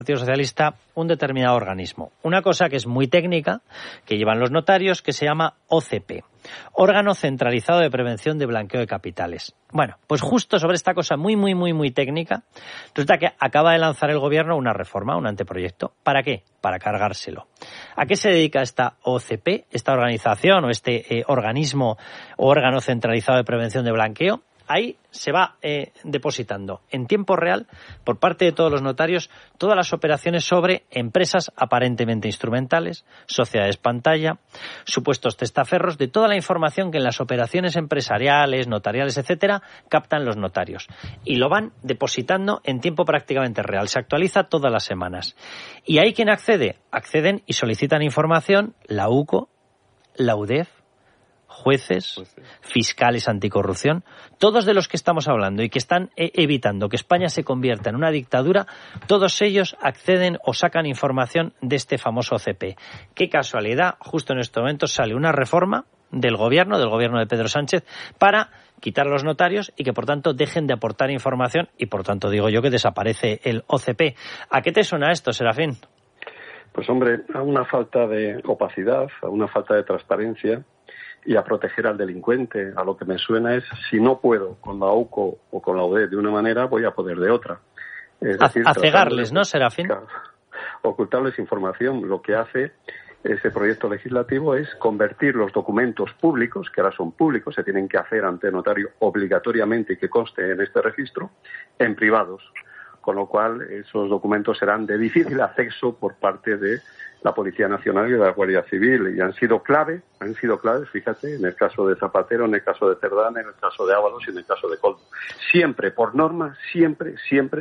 Partido Socialista un determinado organismo. Una cosa que es muy técnica, que llevan los notarios, que se llama OCP, Órgano Centralizado de Prevención de Blanqueo de Capitales. Bueno, pues justo sobre esta cosa muy técnica, resulta que acaba de lanzar el gobierno una reforma, un anteproyecto. ¿Para qué? Para cargárselo. ¿A qué se dedica esta OCP, esta organización o este organismo o órgano centralizado de prevención de blanqueo? Ahí se va depositando en tiempo real, por parte de todos los notarios, todas las operaciones sobre empresas aparentemente instrumentales, sociedades pantalla, supuestos testaferros, de toda la información que en las operaciones empresariales, notariales, etcétera, captan los notarios. Y lo van depositando en tiempo prácticamente real. Se actualiza todas las semanas. ¿Y ahí quién accede? Acceden y solicitan información la UCO, la UDEF, jueces, fiscales anticorrupción, todos de los que estamos hablando y que están evitando que España se convierta en una dictadura, todos ellos acceden o sacan información de este famoso OCP. Qué casualidad, justo en estos momentos sale una reforma del gobierno de Pedro Sánchez, para quitar a los notarios y que por tanto dejen de aportar información y por tanto digo yo que desaparece el OCP. ¿A qué te suena esto, Serafín? Pues hombre, a una falta de opacidad, a una falta de transparencia y a proteger al delincuente. A lo que me suena es, si no puedo con la UCO o con la UDEF de una manera, voy a poder de otra. Es decir, a cegarles, ¿no, Serafín? Ocultarles información. Lo que hace ese proyecto legislativo es convertir los documentos públicos, que ahora son públicos, se tienen que hacer ante notario obligatoriamente y que conste en este registro, en privados. Con lo cual, esos documentos serán de difícil acceso por parte de la Policía Nacional y de la Guardia Civil, y han sido claves, fíjate, en el caso de Zapatero, en el caso de Cerdán, en el caso de Ábalos y en el caso de Coldo. Siempre, por norma, siempre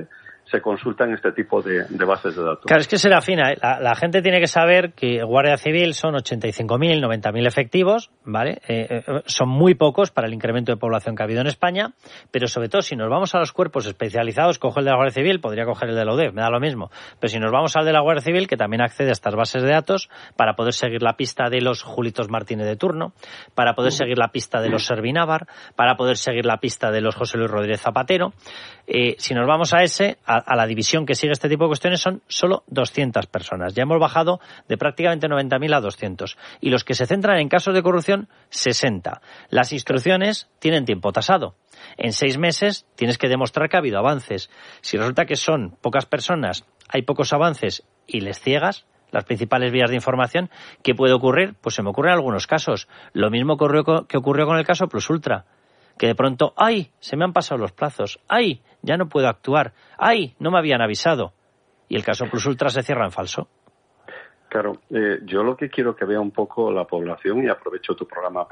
se consultan este tipo de bases de datos. Claro, es que Serafín, la gente tiene que saber que Guardia Civil son 85.000, 90.000 efectivos, ¿vale? Son muy pocos para el incremento de población que ha habido en España, pero sobre todo si nos vamos a los cuerpos especializados, cojo el de la Guardia Civil, podría coger el de la UDEF, me da lo mismo, pero si nos vamos al de la Guardia Civil, que también accede a estas bases de datos para poder seguir la pista de los Julitos Martínez de turno, para poder seguir la pista de los Servinávar, para poder seguir la pista de los José Luis Rodríguez Zapatero, si nos vamos a ese, a la división que sigue este tipo de cuestiones, son solo 200 personas. Ya hemos bajado de prácticamente 90.000 a 200. Y los que se centran en casos de corrupción, 60. Las instrucciones tienen tiempo tasado. En 6 meses tienes que demostrar que ha habido avances. Si resulta que son pocas personas, hay pocos avances y les ciegas las principales vías de información, ¿qué puede ocurrir? Pues se me ocurren algunos casos. Lo mismo que ocurrió con el caso Plus Ultra. Que de pronto, ¡ay! Se me han pasado los plazos. ¡Ay! Ya no puedo actuar. ¡Ay! No me habían avisado. Y el caso Plus Ultra se cierra en falso. Claro, yo lo que quiero que vea un poco la población, y aprovecho tu programa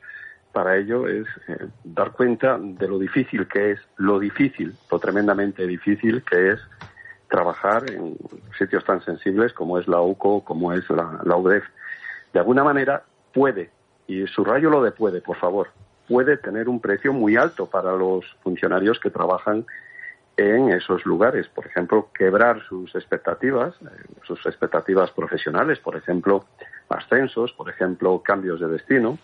para ello, es dar cuenta de lo difícil que es, lo tremendamente difícil que es trabajar en sitios tan sensibles como es la UCO, como es la UDEF. De alguna manera puede, y subrayo lo de puede, por favor, puede tener un precio muy alto para los funcionarios que trabajan en esos lugares. Por ejemplo, quebrar sus expectativas profesionales, por ejemplo, ascensos, por ejemplo, cambios de destino.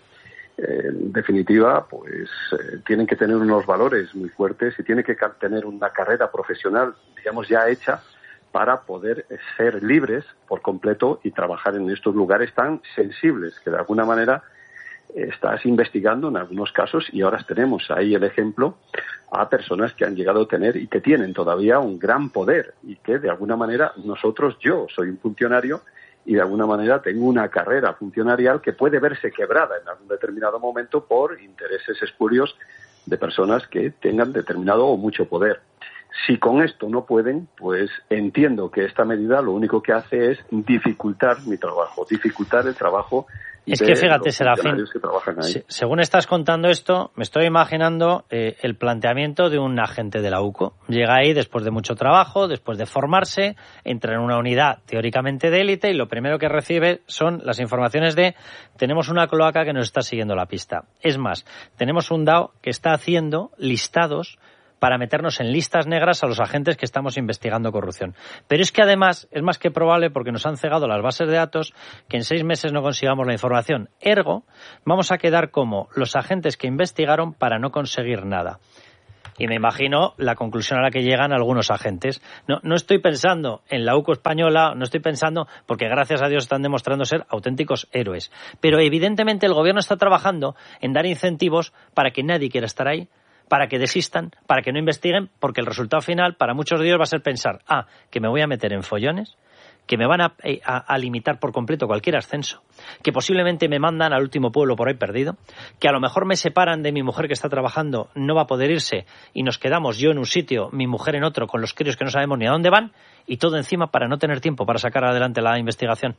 En definitiva, pues tienen que tener unos valores muy fuertes y tienen que tener una carrera profesional, digamos, ya hecha para poder ser libres por completo y trabajar en estos lugares tan sensibles que de alguna manera estás investigando en algunos casos, y ahora tenemos ahí el ejemplo a personas que han llegado a tener y que tienen todavía un gran poder y que de alguna manera yo soy un funcionario y de alguna manera tengo una carrera funcionarial que puede verse quebrada en algún determinado momento por intereses espurios de personas que tengan determinado o mucho poder. Si con esto no pueden, pues entiendo que esta medida lo único que hace es dificultar mi trabajo, dificultar el trabajo. Es que fíjate, Serafín, según estás contando esto, me estoy imaginando el planteamiento de un agente de la UCO. Llega ahí después de mucho trabajo, después de formarse, entra en una unidad teóricamente de élite y lo primero que recibe son las informaciones de: tenemos una cloaca que nos está siguiendo la pista. Es más, tenemos un DAO que está haciendo listados para meternos en listas negras a los agentes que estamos investigando corrupción. Pero es que además es más que probable, porque nos han cegado las bases de datos, que en 6 meses no consigamos la información. Ergo, vamos a quedar como los agentes que investigaron para no conseguir nada. Y me imagino la conclusión a la que llegan algunos agentes. No estoy pensando en la UCO española, no estoy pensando, porque gracias a Dios están demostrando ser auténticos héroes. Pero evidentemente el gobierno está trabajando en dar incentivos para que nadie quiera estar ahí, para que desistan, para que no investiguen, porque el resultado final para muchos de ellos va a ser pensar, que me voy a meter en follones, que me van a limitar por completo cualquier ascenso, que posiblemente me mandan al último pueblo por ahí perdido, que a lo mejor me separan de mi mujer que está trabajando, no va a poder irse y nos quedamos yo en un sitio, mi mujer en otro, con los críos que no sabemos ni a dónde van, y todo encima para no tener tiempo para sacar adelante la investigación.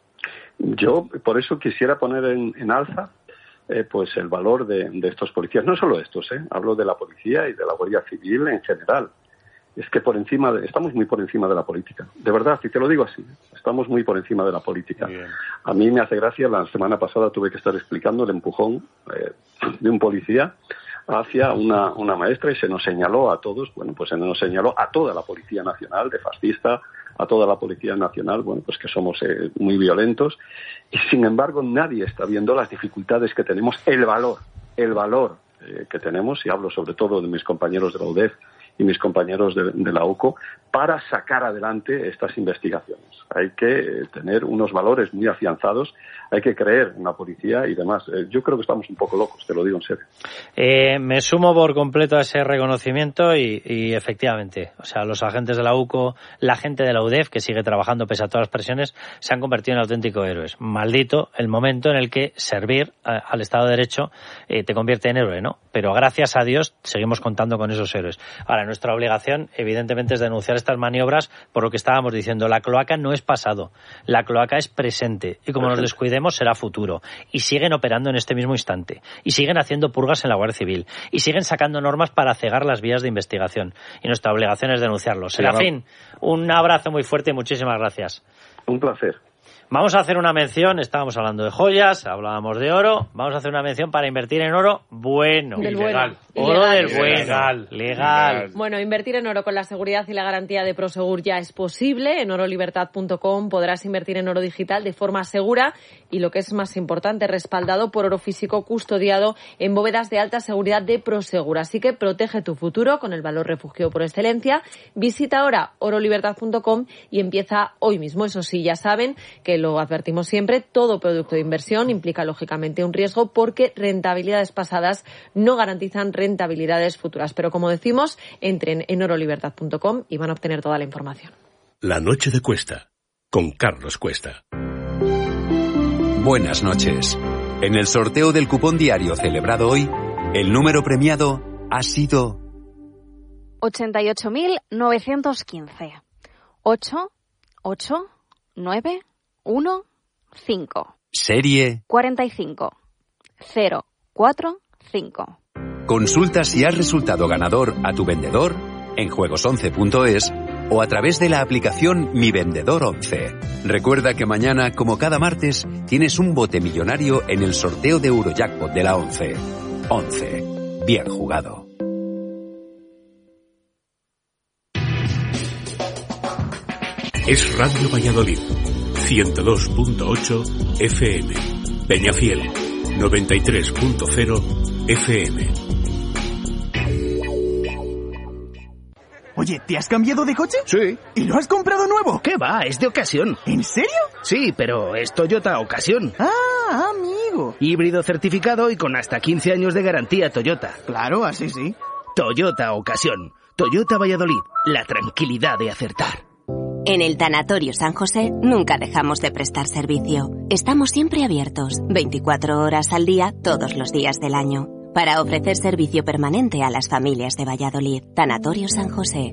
Yo por eso quisiera poner en alza pues el valor de estos policías, no solo estos, hablo de la policía y de la Guardia Civil en general. Es que estamos muy por encima de la política. De verdad, y te lo digo así, estamos muy por encima de la política. Bien. A mí me hace gracia, la semana pasada tuve que estar explicando el empujón de un policía hacia una maestra y se nos señaló a todos, se nos señaló a toda la Policía Nacional de fascista, a toda la Policía Nacional, que somos muy violentos, y sin embargo nadie está viendo las dificultades que tenemos, el valor que tenemos, y hablo sobre todo de mis compañeros de la UDEF y mis compañeros de la UCO, para sacar adelante estas investigaciones. Hay que tener unos valores muy afianzados, hay que creer en la policía y demás. Yo creo que estamos un poco locos, te lo digo en serio. Me sumo por completo a ese reconocimiento y efectivamente, o sea, los agentes de la UCO, la gente de la UDEF, que sigue trabajando pese a todas las presiones, se han convertido en auténticos héroes. Maldito el momento en el que servir al Estado de Derecho te convierte en héroe, ¿no? Pero gracias a Dios seguimos contando con esos héroes. Ahora, nuestra obligación, evidentemente, es denunciar estas maniobras por lo que estábamos diciendo. La cloaca no es pasado, la cloaca es presente y como nos descuidemos será futuro. Y siguen operando en este mismo instante. Y siguen haciendo purgas en la Guardia Civil. Y siguen sacando normas para cegar las vías de investigación. Y nuestra obligación es denunciarlo. Serafín, un abrazo muy fuerte y muchísimas gracias. Un placer. Vamos a hacer una mención, estábamos hablando de joyas, hablábamos de oro, vamos a hacer una mención para invertir en oro bueno. Legal. Oro del bueno. Legal. Bueno, invertir en oro con la seguridad y la garantía de Prosegur ya es posible. En orolibertad.com podrás invertir en oro digital de forma segura y, lo que es más importante, respaldado por oro físico custodiado en bóvedas de alta seguridad de Prosegur. Así que protege tu futuro con el valor refugio por excelencia. Visita ahora orolibertad.com y empieza hoy mismo. Eso sí, ya saben que lo advertimos siempre, todo producto de inversión implica lógicamente un riesgo porque rentabilidades pasadas no garantizan rentabilidades futuras. Pero como decimos, entren en orolibertad.com y van a obtener toda la información. La noche de Cuesta, con Carlos Cuesta. Buenas noches. En el sorteo del cupón diario celebrado hoy, el número premiado ha sido 88.915. 88915. Serie 45045. Consulta si has resultado ganador a tu vendedor en juegos11.es o a través de la aplicación Mi Vendedor 11. Recuerda que mañana, como cada martes, tienes un bote millonario en el sorteo de Eurojackpot de la 11. 11. Bien jugado. Es Radio Valladolid, 102.8 FM. Peñafiel, 93.0 FM. Oye, ¿te has cambiado de coche? Sí. ¿Y lo has comprado nuevo? ¿Qué va? Es de ocasión. ¿En serio? Sí, pero es Toyota Ocasión. Ah, amigo. Híbrido certificado y con hasta 15 años de garantía Toyota. Claro, así sí. Toyota Ocasión. Toyota Valladolid. La tranquilidad de acertar. En el Tanatorio San José nunca dejamos de prestar servicio. Estamos siempre abiertos, 24 horas al día, todos los días del año, para ofrecer servicio permanente a las familias de Valladolid. Tanatorio San José,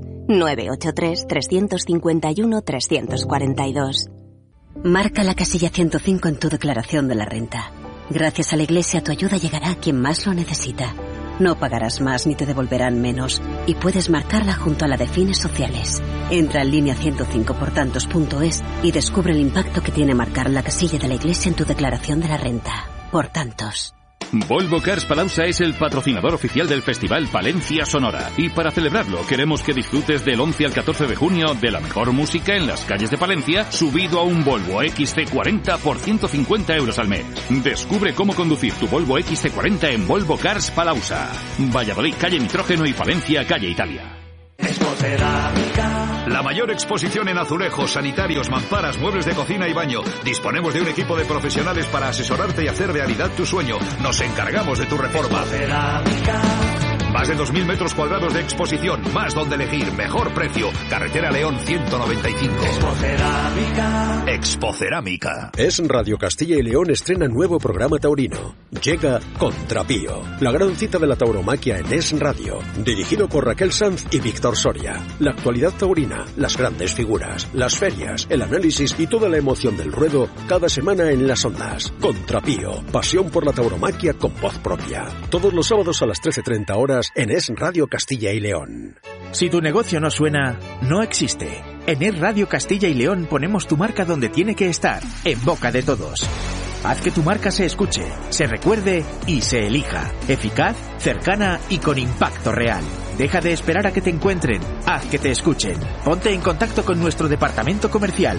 983-351-342. Marca la casilla 105 en tu declaración de la renta. Gracias a la Iglesia, tu ayuda llegará a quien más lo necesita. No pagarás más ni te devolverán menos. Y puedes marcarla junto a la de fines sociales. Entra en línea 105portantos.es y descubre el impacto que tiene marcar la casilla de la Iglesia en tu declaración de la renta. Por tantos. Volvo Cars Palauza es el patrocinador oficial del Festival Palencia Sonora. Y para celebrarlo, queremos que disfrutes del 11 al 14 de junio de la mejor música en las calles de Palencia, subido a un Volvo XC40 por 150 euros al mes. Descubre cómo conducir tu Volvo XC40 en Volvo Cars Palauza. Valladolid, calle Nitrógeno, y Palencia, calle Italia. La mayor exposición en azulejos, sanitarios, mamparas, muebles de cocina y baño. Disponemos de un equipo de profesionales para asesorarte y hacer realidad tu sueño. Nos encargamos de tu reforma. Más de 2.000 metros cuadrados de exposición, más donde elegir, mejor precio. Carretera León 195. Expocerámica. Es Radio Castilla y León estrena nuevo programa taurino. Llega Contrapío, la gran cita de la tauromaquia en Es Radio. Dirigido por Raquel Sanz y Víctor Soria. La actualidad taurina, las grandes figuras, las ferias, el análisis y toda la emoción del ruedo cada semana en las ondas. Contrapío, pasión por la tauromaquia con voz propia. Todos los sábados a las 13:30 horas en Es Radio Castilla y León. Si tu negocio no suena, no existe. En Es Radio Castilla y León ponemos tu marca donde tiene que estar, en boca de todos. Haz que tu marca se escuche, se recuerde y se elija. Eficaz, cercana y con impacto real. Deja de esperar a que te encuentren. Haz que te escuchen. Ponte en contacto con nuestro departamento comercial.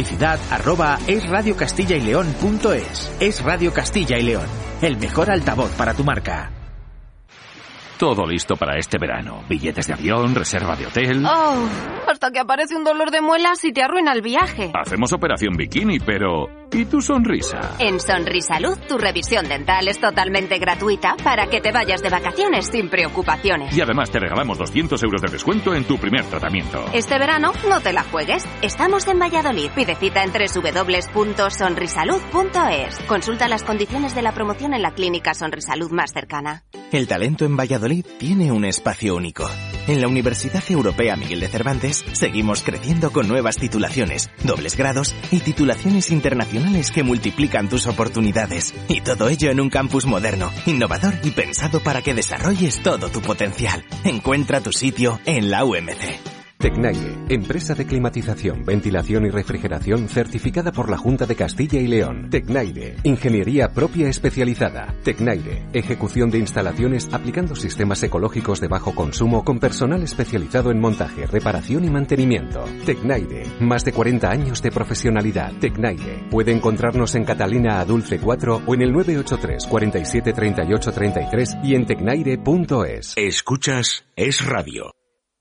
Publicidad@esradiocastillaileon.es. Es Radio Castilla y León. El mejor altavoz para tu marca. Todo listo para este verano. Billetes de avión, reserva de hotel. Oh, hasta que aparece un dolor de muelas y te arruina el viaje. Hacemos operación bikini, pero... ¿y tu sonrisa? En Sonrisalud, tu revisión dental es totalmente gratuita para que te vayas de vacaciones sin preocupaciones. Y además te regalamos 200 euros de descuento en tu primer tratamiento. Este verano no te la juegues. Estamos en Valladolid. Pide cita en www.sonrisalud.es. Consulta las condiciones de la promoción en la clínica Sonrisalud más cercana. El talento en Valladolid tiene un espacio único. En la Universidad Europea Miguel de Cervantes seguimos creciendo con nuevas titulaciones, dobles grados y titulaciones internacionales que multiplican tus oportunidades. Y todo ello en un campus moderno, innovador y pensado para que desarrolles todo tu potencial. Encuentra tu sitio en la UMC. Tecnaire, empresa de climatización, ventilación y refrigeración certificada por la Junta de Castilla y León. Tecnaire, ingeniería propia especializada. Tecnaire, ejecución de instalaciones aplicando sistemas ecológicos de bajo consumo con personal especializado en montaje, reparación y mantenimiento. Tecnaire, más de 40 años de profesionalidad. Tecnaire, puede encontrarnos en Catalina Adulce 4 o en el 983 47 38 33 y en tecnaire.es. Escuchas Es Radio.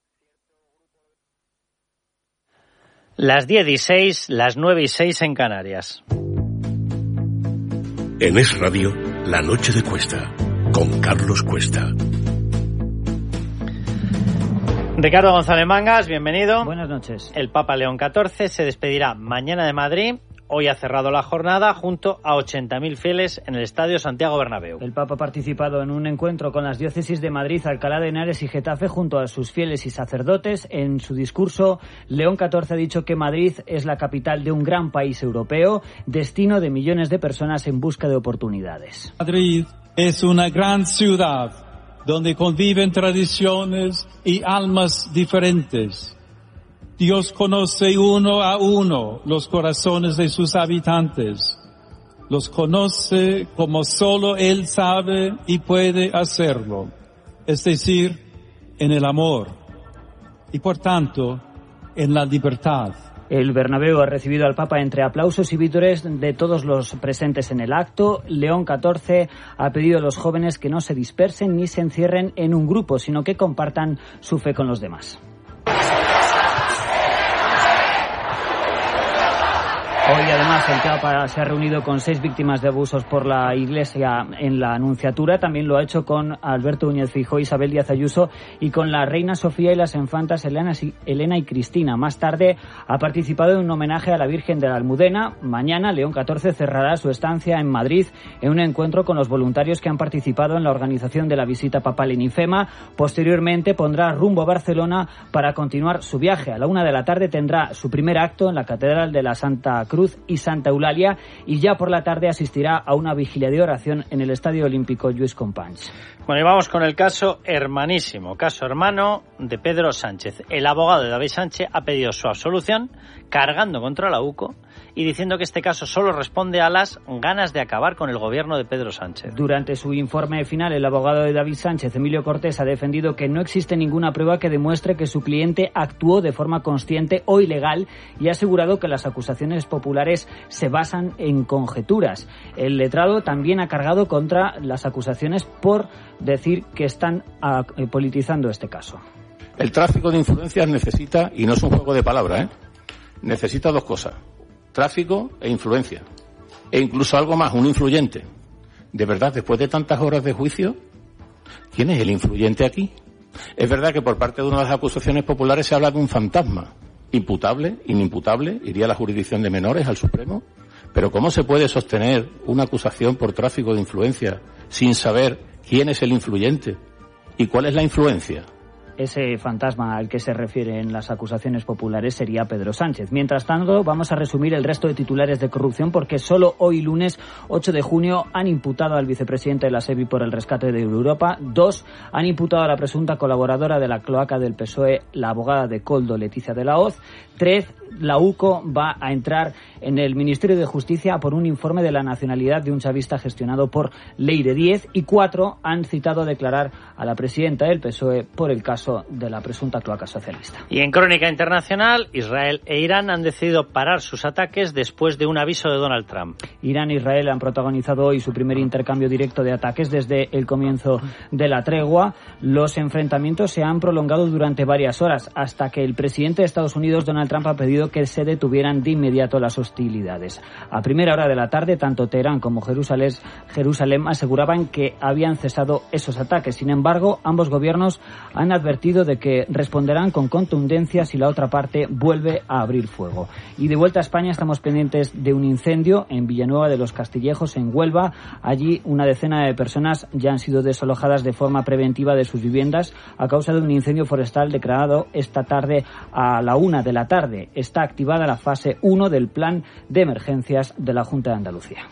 Las 10:06, las 9:06 en Canarias. En Es Radio, La Noche de Cuesta, con Carlos Cuesta. Ricardo González Mangas, bienvenido. Buenas noches. El Papa León XIV se despedirá mañana de Madrid. Hoy ha cerrado la jornada junto a 80.000 fieles en el Estadio Santiago Bernabéu. El Papa ha participado en un encuentro con las diócesis de Madrid, Alcalá de Henares y Getafe junto a sus fieles y sacerdotes. En su discurso, León XIV ha dicho que Madrid es la capital de un gran país europeo, destino de millones de personas en busca de oportunidades. Madrid es una gran ciudad donde conviven tradiciones y almas diferentes. Dios conoce uno a uno los corazones de sus habitantes. Los conoce como solo Él sabe y puede hacerlo. Es decir, en el amor. Y por tanto, en la libertad. El Bernabéu ha recibido al Papa entre aplausos y vítores de todos los presentes en el acto. León XIV ha pedido a los jóvenes que no se dispersen ni se encierren en un grupo, sino que compartan su fe con los demás. Hoy, además, el Papa se ha reunido con 6 víctimas de abusos por la Iglesia en la Anunciatura. También lo ha hecho con Alberto Núñez Feijóo, Isabel Díaz Ayuso y con la reina Sofía y las infantas Elena y Cristina. Más tarde ha participado en un homenaje a la Virgen de la Almudena. Mañana, León XIV cerrará su estancia en Madrid en un encuentro con los voluntarios que han participado en la organización de la visita papal en IFEMA. Posteriormente pondrá rumbo a Barcelona para continuar su viaje. A la 1:00 p.m. tendrá su primer acto en la Catedral de la Santa Cruz y Santa Eulalia y ya por la tarde asistirá a una vigilia de oración en el Estadio Olímpico Lluís Companys. Bueno, y vamos con el caso hermanísimo, caso hermano de Pedro Sánchez. El abogado de David Sánchez ha pedido su absolución, cargando contra la UCO y diciendo que este caso solo responde a las ganas de acabar con el gobierno de Pedro Sánchez. Durante su informe final, el abogado de David Sánchez, Emilio Cortés, ha defendido que no existe ninguna prueba que demuestre que su cliente actuó de forma consciente o ilegal y ha asegurado que las acusaciones populares se basan en conjeturas. El letrado también ha cargado contra las acusaciones por decir que están politizando este caso. El tráfico de influencias necesita, y no es un juego de palabras, necesita dos cosas: tráfico e influencia. E incluso algo más, un influyente. De verdad, después de tantas horas de juicio, ¿quién es el influyente aquí? Es verdad que por parte de una de las acusaciones populares se habla de un fantasma. Imputable, inimputable, iría a la jurisdicción de menores, al Supremo. Pero ¿cómo se puede sostener una acusación por tráfico de influencia sin saber quién es el influyente y cuál es la influencia? Ese fantasma al que se refieren las acusaciones populares sería Pedro Sánchez. Mientras tanto, vamos a resumir el resto de titulares de corrupción porque solo hoy, lunes 8 de junio, han imputado al vicepresidente de la SEPI por el rescate de Europa. 2 han imputado a la presunta colaboradora de la cloaca del PSOE, la abogada de Koldo, Leticia de la Hoz. 3, la UCO va a entrar en el Ministerio de Justicia por un informe de la nacionalidad de un chavista gestionado por Leire 10. Y 4 han citado a declarar a la presidenta del PSOE por el caso de la presunta cloaca socialista. Y en crónica internacional, Israel e Irán han decidido parar sus ataques después de un aviso de Donald Trump. Irán e Israel han protagonizado hoy su primer intercambio directo de ataques desde el comienzo de la tregua. Los enfrentamientos se han prolongado durante varias horas hasta que el presidente de Estados Unidos, Donald Trump, ha pedido que se detuvieran de inmediato las hostilidades. A primera hora de la tarde, tanto Teherán como Jerusalén aseguraban que habían cesado esos ataques. Sin embargo, ambos gobiernos han advertido de que responderán con contundencia si la otra parte vuelve a abrir fuego. Y de vuelta a España, estamos pendientes de un incendio en Villanueva de los Castillejos, en Huelva. Allí una decena de personas ya han sido desalojadas de forma preventiva de sus viviendas a causa de un incendio forestal declarado esta tarde a la 1 de la tarde. Está activada la fase 1 del plan de emergencias de la Junta de Andalucía.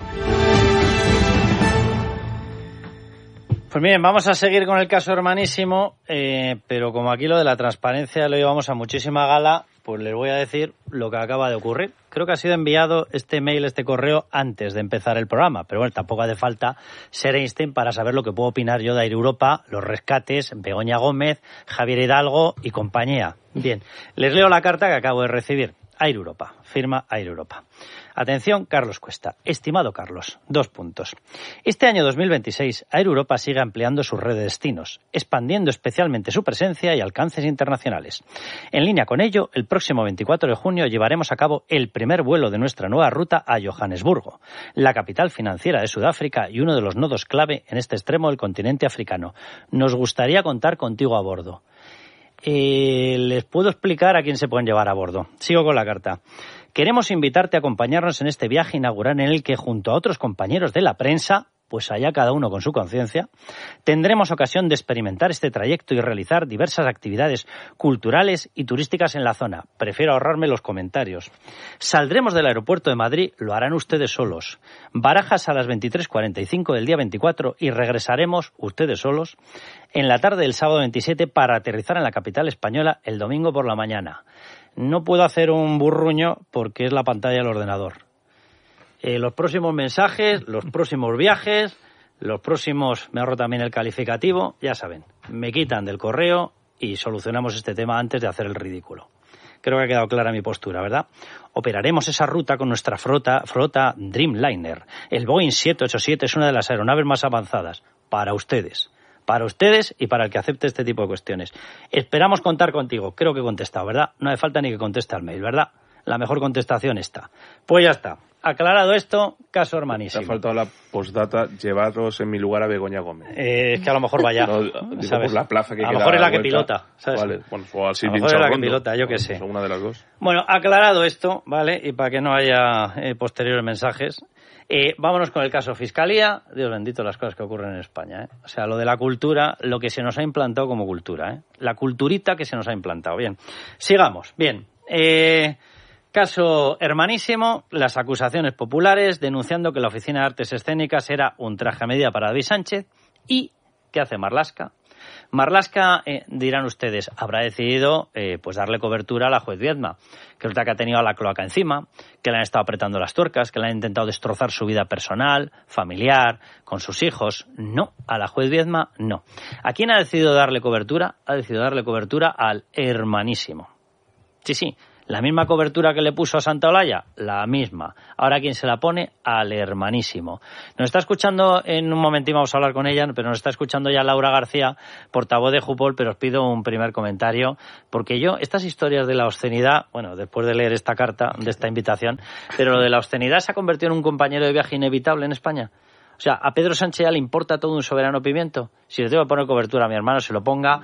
Pues bien, vamos a seguir con el caso Hermanísimo, pero como aquí lo de la transparencia lo llevamos a muchísima gala, pues les voy a decir lo que acaba de ocurrir. Creo que ha sido enviado este mail, este correo, antes de empezar el programa, pero bueno, tampoco hace falta ser Einstein para saber lo que puedo opinar yo de Air Europa, los rescates, Begoña Gómez, Javier Hidalgo y compañía. Bien, les leo la carta que acabo de recibir. Air Europa, firma Air Europa. Atención, Carlos Cuesta. Estimado Carlos, 2 puntos. Este año 2026, Air Europa sigue ampliando su red de destinos, expandiendo especialmente su presencia y alcances internacionales. En línea con ello, el próximo 24 de junio llevaremos a cabo el primer vuelo de nuestra nueva ruta a Johannesburgo, la capital financiera de Sudáfrica y uno de los nodos clave en este extremo del continente africano. Nos gustaría contar contigo a bordo. Les puedo explicar a quién se pueden llevar a bordo. Sigo con la carta. Queremos invitarte a acompañarnos en este viaje inaugural en el que, junto a otros compañeros de la prensa, pues allá cada uno con su conciencia, tendremos ocasión de experimentar este trayecto y realizar diversas actividades culturales y turísticas en la zona. Prefiero ahorrarme los comentarios. Saldremos del aeropuerto de Madrid, lo harán ustedes solos. Barajas a las 23:45 del día 24 y regresaremos, ustedes solos, en la tarde del sábado 27 para aterrizar en la capital española el domingo por la mañana. No puedo hacer un burruño porque es la pantalla del ordenador. Los próximos mensajes, los próximos viajes, los próximos, me ahorro también el calificativo, ya saben, me quitan del correo y solucionamos este tema antes de hacer el ridículo. Creo que ha quedado clara mi postura, ¿verdad? Operaremos esa ruta con nuestra flota Dreamliner. El Boeing 787 es una de las aeronaves más avanzadas. Para ustedes y para el que acepte este tipo de cuestiones. Esperamos contar contigo. Creo que he contestado, ¿verdad? No hace falta ni que conteste al mail, ¿verdad? La mejor contestación está. Pues ya está. Aclarado esto, caso Hermanísimo. Te ha faltado la postdata, llevaros en mi lugar a Begoña Gómez. Es que a lo mejor vaya. No, digo, por la plaza que a queda. lo mejor es la que pilota, ¿sabes? Vale, bueno, o al a lo mejor es la que pilota, yo qué sé. Una de las dos. Bueno, aclarado esto, ¿vale? Y para que no haya posteriores mensajes, vámonos con el caso Fiscalía. Dios bendito las cosas que ocurren en España, ¿eh? O sea, lo de la cultura, lo que se nos ha implantado como cultura, ¿eh? La culturita que se nos ha implantado. Bien, sigamos. Bien, caso Hermanísimo, las acusaciones populares denunciando que la Oficina de Artes Escénicas era un traje a medida para David Sánchez. ¿Y qué hace Marlaska? Marlaska, dirán ustedes, habrá decidido pues darle cobertura a la juez Viedma, que resulta que ha tenido la cloaca encima, que le han estado apretando las tuercas, que le han intentado destrozar su vida personal, familiar, con sus hijos. No, a la juez Viedma no. ¿A quién ha decidido darle cobertura? Ha decidido darle cobertura al hermanísimo. Sí, la misma cobertura que le puso a Santaolalla, la misma. Ahora, ¿quién se la pone? Al hermanísimo. Nos está escuchando, en un momentín vamos a hablar con ella, pero nos está escuchando ya Laura García, portavoz de Jupol, pero os pido un primer comentario, porque yo, estas historias de la obscenidad, bueno, después de leer esta carta, de esta invitación, pero lo de la obscenidad se ha convertido en un compañero de viaje inevitable en España. O sea, a Pedro Sánchez ya le importa todo un soberano pimiento. Si le tengo que poner cobertura a mi hermano, se lo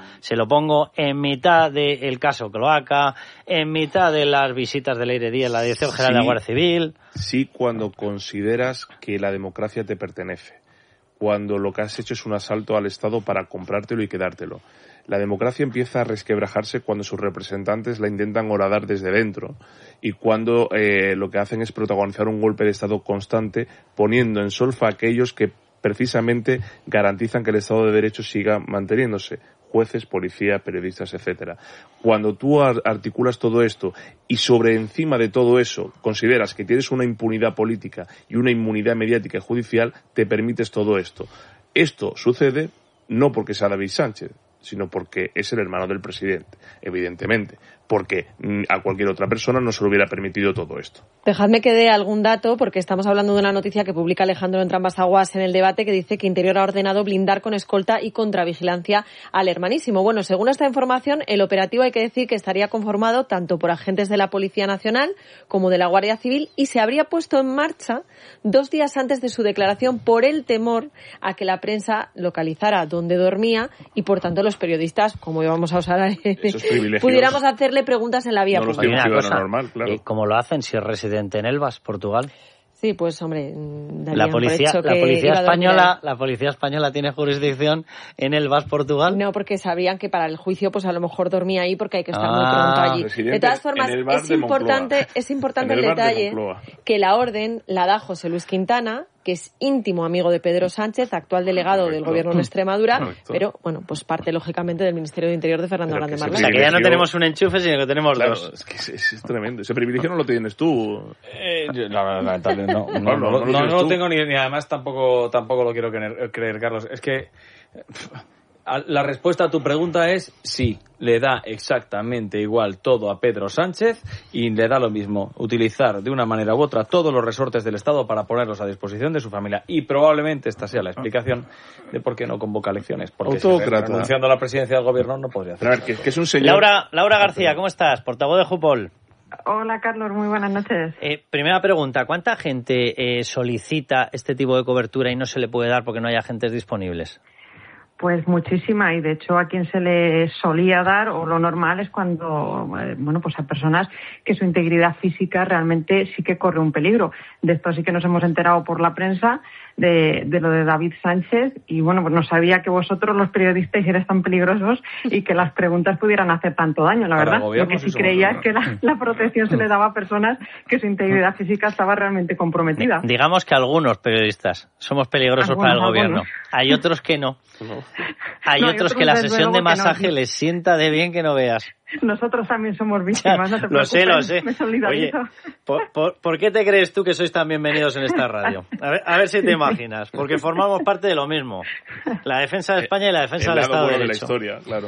pongo en mitad del caso Cloaca, en mitad de las visitas de Leire Díaz, la Dirección General de la Guardia Civil. Sí, cuando consideras que la democracia te pertenece. Cuando lo que has hecho es un asalto al Estado para comprártelo y quedártelo. La democracia empieza a resquebrajarse cuando sus representantes la intentan horadar desde dentro y cuando lo que hacen es protagonizar un golpe de Estado constante, poniendo en solfa a aquellos que precisamente garantizan que el Estado de Derecho siga manteniéndose. Jueces, policía, periodistas, etcétera. Cuando tú articulas todo esto y sobre encima de todo eso consideras que tienes una impunidad política y una inmunidad mediática y judicial, te permites todo esto. Esto sucede no porque sea David Sánchez, sino porque es el hermano del presidente, evidentemente, porque a cualquier otra persona no se le hubiera permitido todo esto. Dejadme que dé algún dato, porque estamos hablando de una noticia que publica Alejandro Entrambas Aguas en El Debate, que dice que Interior ha ordenado blindar con escolta y contravigilancia al hermanísimo. Bueno, según esta información, el operativo hay que decir que estaría conformado tanto por agentes de la Policía Nacional como de la Guardia Civil y se habría puesto en marcha 2 días antes de su declaración por el temor a que la prensa localizara dónde dormía y, por tanto, los periodistas, como íbamos a usar, pudiéramos hacerle preguntas en la vía pública. Normal, claro. ¿Cómo lo hacen si es residente en Elvas, Portugal? Sí, pues hombre, la policía española tiene jurisdicción en Elvas, Portugal. No, porque sabían que para el juicio pues a lo mejor dormía ahí porque hay que estar muy pronto allí. De todas formas, es importante el detalle que la orden la da José Luis Quintana, que es íntimo amigo de Pedro Sánchez, actual delegado del Gobierno en Extremadura, pero bueno, pues parte lógicamente del Ministerio de Interior de Fernando Grande Marlaska. O sea, que ya no tenemos un enchufe, sino que tenemos dos. Es que es tremendo. Ese privilegio no lo tienes tú. Lamentablemente no lo tengo ni además tampoco lo quiero creer, Carlos. Es que la respuesta a tu pregunta es sí, le da exactamente igual todo a Pedro Sánchez y le da lo mismo utilizar de una manera u otra todos los resortes del Estado para ponerlos a disposición de su familia. Y probablemente esta sea la explicación de por qué no convoca elecciones. Porque renunciando a la presidencia del Gobierno no podría hacer. A ver, que es un señor... Laura García, ¿cómo estás? Portavoz de Jupol. Hola, Carlos, muy buenas noches. Primera pregunta, ¿cuánta gente solicita este tipo de cobertura y no se le puede dar porque no hay agentes disponibles? Pues muchísima, y de hecho a quien se le solía dar, o lo normal, es cuando, pues a personas que su integridad física realmente sí que corre un peligro. De esto sí que nos hemos enterado por la prensa, de lo de David Sánchez, y bueno, pues no sabía que vosotros, los periodistas, erais tan peligrosos y que las preguntas pudieran hacer tanto daño, la verdad. Lo que sí creía es que la protección se le daba a personas que su integridad física estaba realmente comprometida. Digamos que algunos periodistas somos peligrosos para el Gobierno. Hay otros que no. Hay otros que la sesión de masaje les sienta de bien que no veas. Nosotros también somos víctimas, no te preocupes. Lo sé. Me solidarizo. Oye, ¿por qué te crees tú que sois tan bienvenidos en esta radio? A ver si te imaginas, porque formamos parte de lo mismo. La defensa de España y la defensa del Estado de Derecho. De la historia, claro.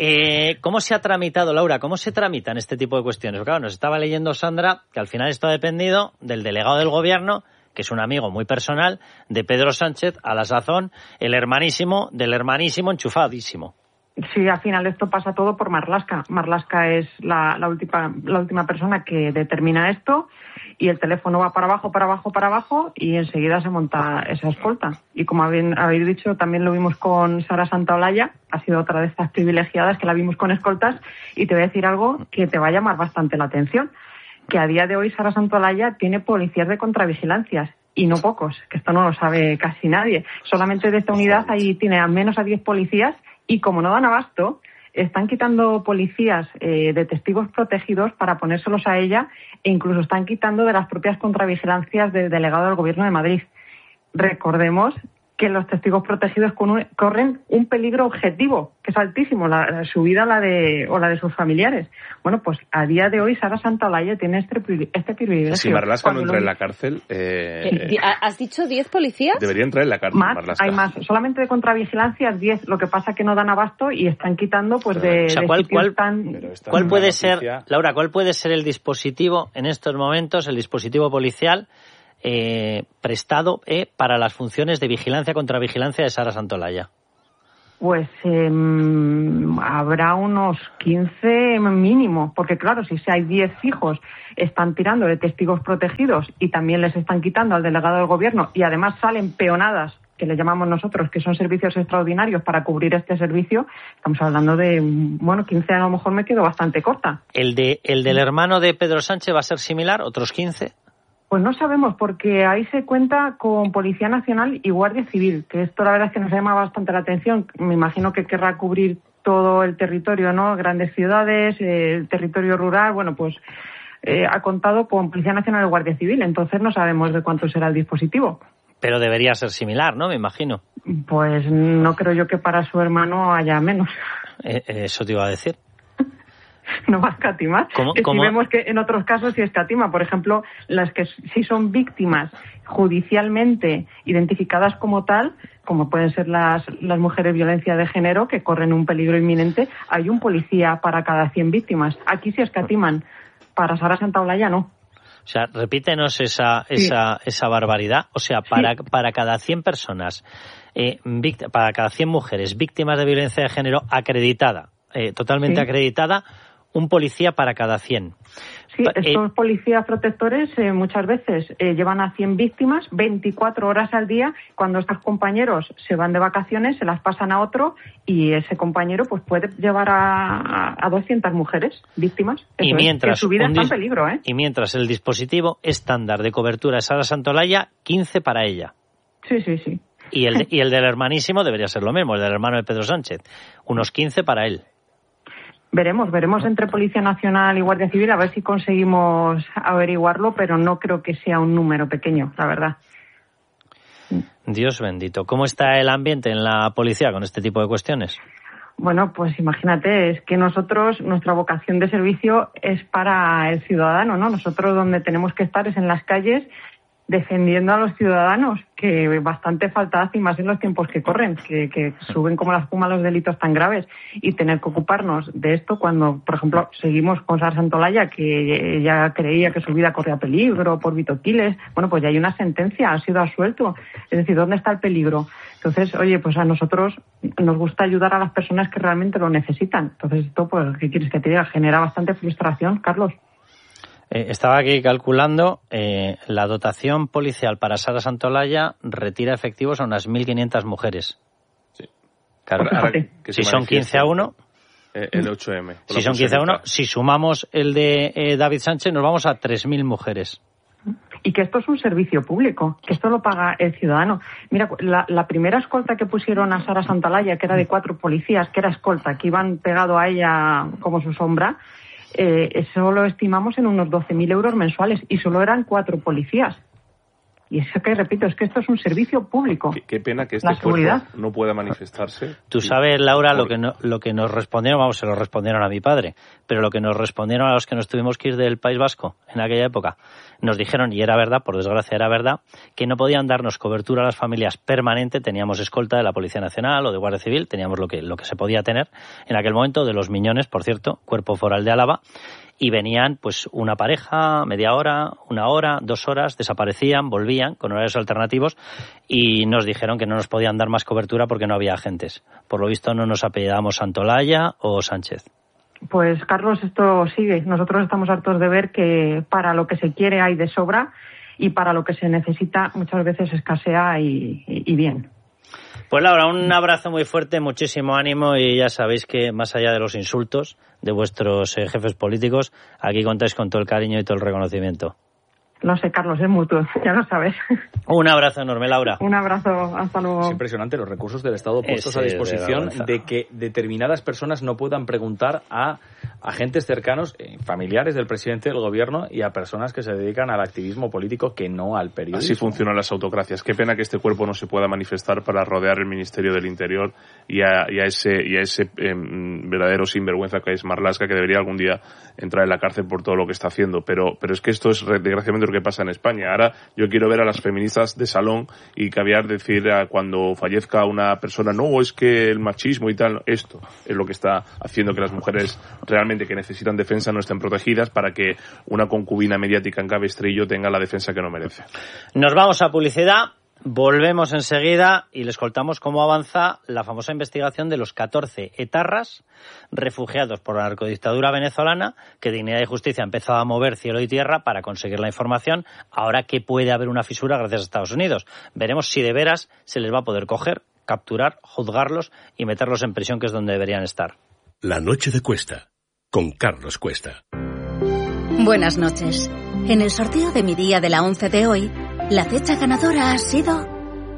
¿Cómo se ha tramitado, Laura? ¿Cómo se tramitan este tipo de cuestiones? Claro, nos estaba leyendo Sandra que al final esto ha dependido del delegado del Gobierno, que es un amigo muy personal de Pedro Sánchez, a la sazón, el hermanísimo del hermanísimo enchufadísimo. Sí, al final esto pasa todo por Marlaska. Marlaska es la última persona que determina esto y el teléfono va para abajo y enseguida se monta esa escolta. Y como habéis dicho, también lo vimos con Sara Santaolalla, ha sido otra de estas privilegiadas que la vimos con escoltas, y te voy a decir algo que te va a llamar bastante la atención, que a día de hoy Sara Santaolalla tiene policías de contravigilancias. Y no pocos, que esto no lo sabe casi nadie. Solamente de esta unidad ahí tiene al menos a 10 policías y como no dan abasto, están quitando policías de testigos protegidos para ponérselos a ella e incluso están quitando de las propias contravigilancias del delegado del Gobierno de Madrid. Recordemos que los testigos protegidos corren un peligro objetivo, que es altísimo, su vida o la de sus familiares. Bueno, pues a día de hoy Sara Santaolalla tiene este privilegio. Si Marlaska no entra en la cárcel... ¿Has dicho 10 policías? Debería entrar en la cárcel, Marlaska. Hay más. Solamente de contravigilancia 10. Lo que pasa que no dan abasto y están quitando pues de ¿Cuál puede ser, Laura, cuál puede ser el dispositivo en estos momentos, el dispositivo policial prestado para las funciones de vigilancia contra vigilancia de Sara Santaolalla? Pues habrá unos 15 mínimo, porque claro, si hay 10 fijos, están tirando de testigos protegidos y también les están quitando al delegado del gobierno y además salen peonadas, que le llamamos nosotros, que son servicios extraordinarios para cubrir este servicio. Estamos hablando de, 15 a lo mejor me quedo bastante corta. ¿El del hermano de Pedro Sánchez va a ser similar? ¿Otros 15? Pues no sabemos, porque ahí se cuenta con Policía Nacional y Guardia Civil, que esto la verdad es que nos llama bastante la atención. Me imagino que querrá cubrir todo el territorio, ¿no? Grandes ciudades, el territorio rural, ha contado con Policía Nacional y Guardia Civil, entonces no sabemos de cuánto será el dispositivo. Pero debería ser similar, ¿no? Me imagino. Pues no creo yo que para su hermano haya menos. Eso te iba a decir. No va a escatimar. ¿Cómo? Si vemos que en otros casos sí escatima. Por ejemplo, las que sí son víctimas judicialmente identificadas como tal, como pueden ser las mujeres de violencia de género, que corren un peligro inminente, hay un policía para cada 100 víctimas. Aquí sí escatiman. Para Sara Santaolalla no. O sea, repítenos esa barbaridad. O sea, para cada 100 personas, para cada 100 mujeres víctimas de violencia de género acreditada, totalmente acreditada, un policía para cada 100. Sí, estos policías protectores muchas veces llevan a 100 víctimas 24 horas al día. Cuando estos compañeros se van de vacaciones, se las pasan a otro y ese compañero pues puede llevar a 200 mujeres víctimas. Y mientras, que su vida está en peligro, Y mientras el dispositivo estándar de cobertura de Sara Santaolalla, 15 para ella. Sí. Y el del hermanísimo debería ser lo mismo, el del hermano de Pedro Sánchez. Unos 15 para él. Veremos entre Policía Nacional y Guardia Civil a ver si conseguimos averiguarlo, pero no creo que sea un número pequeño, la verdad. Dios bendito. ¿Cómo está el ambiente en la policía con este tipo de cuestiones? Bueno, pues imagínate, es que nuestra vocación de servicio es para el ciudadano, ¿no? Nosotros donde tenemos que estar es en las calles defendiendo a los ciudadanos, que bastante falta hace, y más en los tiempos que corren, que suben como la espuma los delitos tan graves, y tener que ocuparnos de esto cuando, por ejemplo, seguimos con Sara Santaolalla, que ella creía que su vida corría peligro por Vito Quiles. Bueno, pues ya hay una sentencia, ha sido absuelto. Es decir, ¿dónde está el peligro? Entonces, oye, pues a nosotros nos gusta ayudar a las personas que realmente lo necesitan. Entonces esto, pues, ¿qué quieres que te diga? Genera bastante frustración, Carlos. Estaba aquí calculando, la dotación policial para Sara Santaolalla retira efectivos a unas 1.500 mujeres. Sí. Claro, si son 15 a 1... el 8M. Si son 15 a 1, si sumamos el de David Sánchez, nos vamos a 3.000 mujeres. Y que esto es un servicio público, que esto lo paga el ciudadano. Mira, la primera escolta que pusieron a Sara Santaolalla, que era de 4 policías, que era escolta, que iban pegado a ella como su sombra, eso lo estimamos en unos 12.000 euros mensuales y solo eran 4 policías. Y eso que repito, es que esto es un servicio público. Qué pena que este cuerpo no pueda manifestarse. Tú sabes, Laura, lo que nos respondieron, se lo respondieron a mi padre, pero lo que nos respondieron a los que nos tuvimos que ir del País Vasco en aquella época, nos dijeron, y era verdad, por desgracia era verdad, que no podían darnos cobertura a las familias permanente. Teníamos escolta de la Policía Nacional o de Guardia Civil, teníamos lo que se podía tener en aquel momento, de los Miñones, por cierto, Cuerpo Foral de Álava, y venían pues una pareja, media hora, 1 hora, 2 horas, desaparecían, volvían con horarios alternativos y nos dijeron que no nos podían dar más cobertura porque no había agentes. Por lo visto no nos apellidamos Santaolalla o Sánchez. Pues Carlos, esto sigue. Nosotros estamos hartos de ver que para lo que se quiere hay de sobra y para lo que se necesita muchas veces escasea y bien. Pues Laura, un abrazo muy fuerte, muchísimo ánimo y ya sabéis que más allá de los insultos de vuestros jefes políticos, aquí contáis con todo el cariño y todo el reconocimiento. Lo sé, Carlos, es mutuo, ya lo sabes. Un abrazo enorme, Laura. Un abrazo, hasta luego. Es impresionante los recursos del Estado puestos a disposición de que determinadas personas no puedan preguntar a agentes cercanos, familiares del presidente del gobierno y a personas que se dedican al activismo político que no al periodismo. Así funcionan las autocracias. Qué pena que este cuerpo no se pueda manifestar para rodear el Ministerio del Interior y a ese verdadero sinvergüenza que es Marlaska, que debería algún día entrar en la cárcel por todo lo que está haciendo. Pero es que esto es desgraciadamente lo que pasa en España. Ahora yo quiero ver a las feministas de salón y caviar decir cuando fallezca una persona, no, es que el machismo y tal, esto es lo que está haciendo que las mujeres realmente que necesitan defensa no estén protegidas, para que una concubina mediática en cabestrillo tenga la defensa que no merece. Nos vamos a publicidad, volvemos enseguida y les contamos cómo avanza la famosa investigación de los 14 etarras refugiados por la narcodictadura venezolana, que Dignidad y Justicia ha empezado a mover cielo y tierra para conseguir la información, ahora que puede haber una fisura gracias a Estados Unidos. Veremos si de veras se les va a poder coger, capturar, juzgarlos y meterlos en prisión, que es donde deberían estar. La noche de Cuesta, con Carlos Cuesta. Buenas noches. En el sorteo de mi día de la 11 de hoy, la fecha ganadora ha sido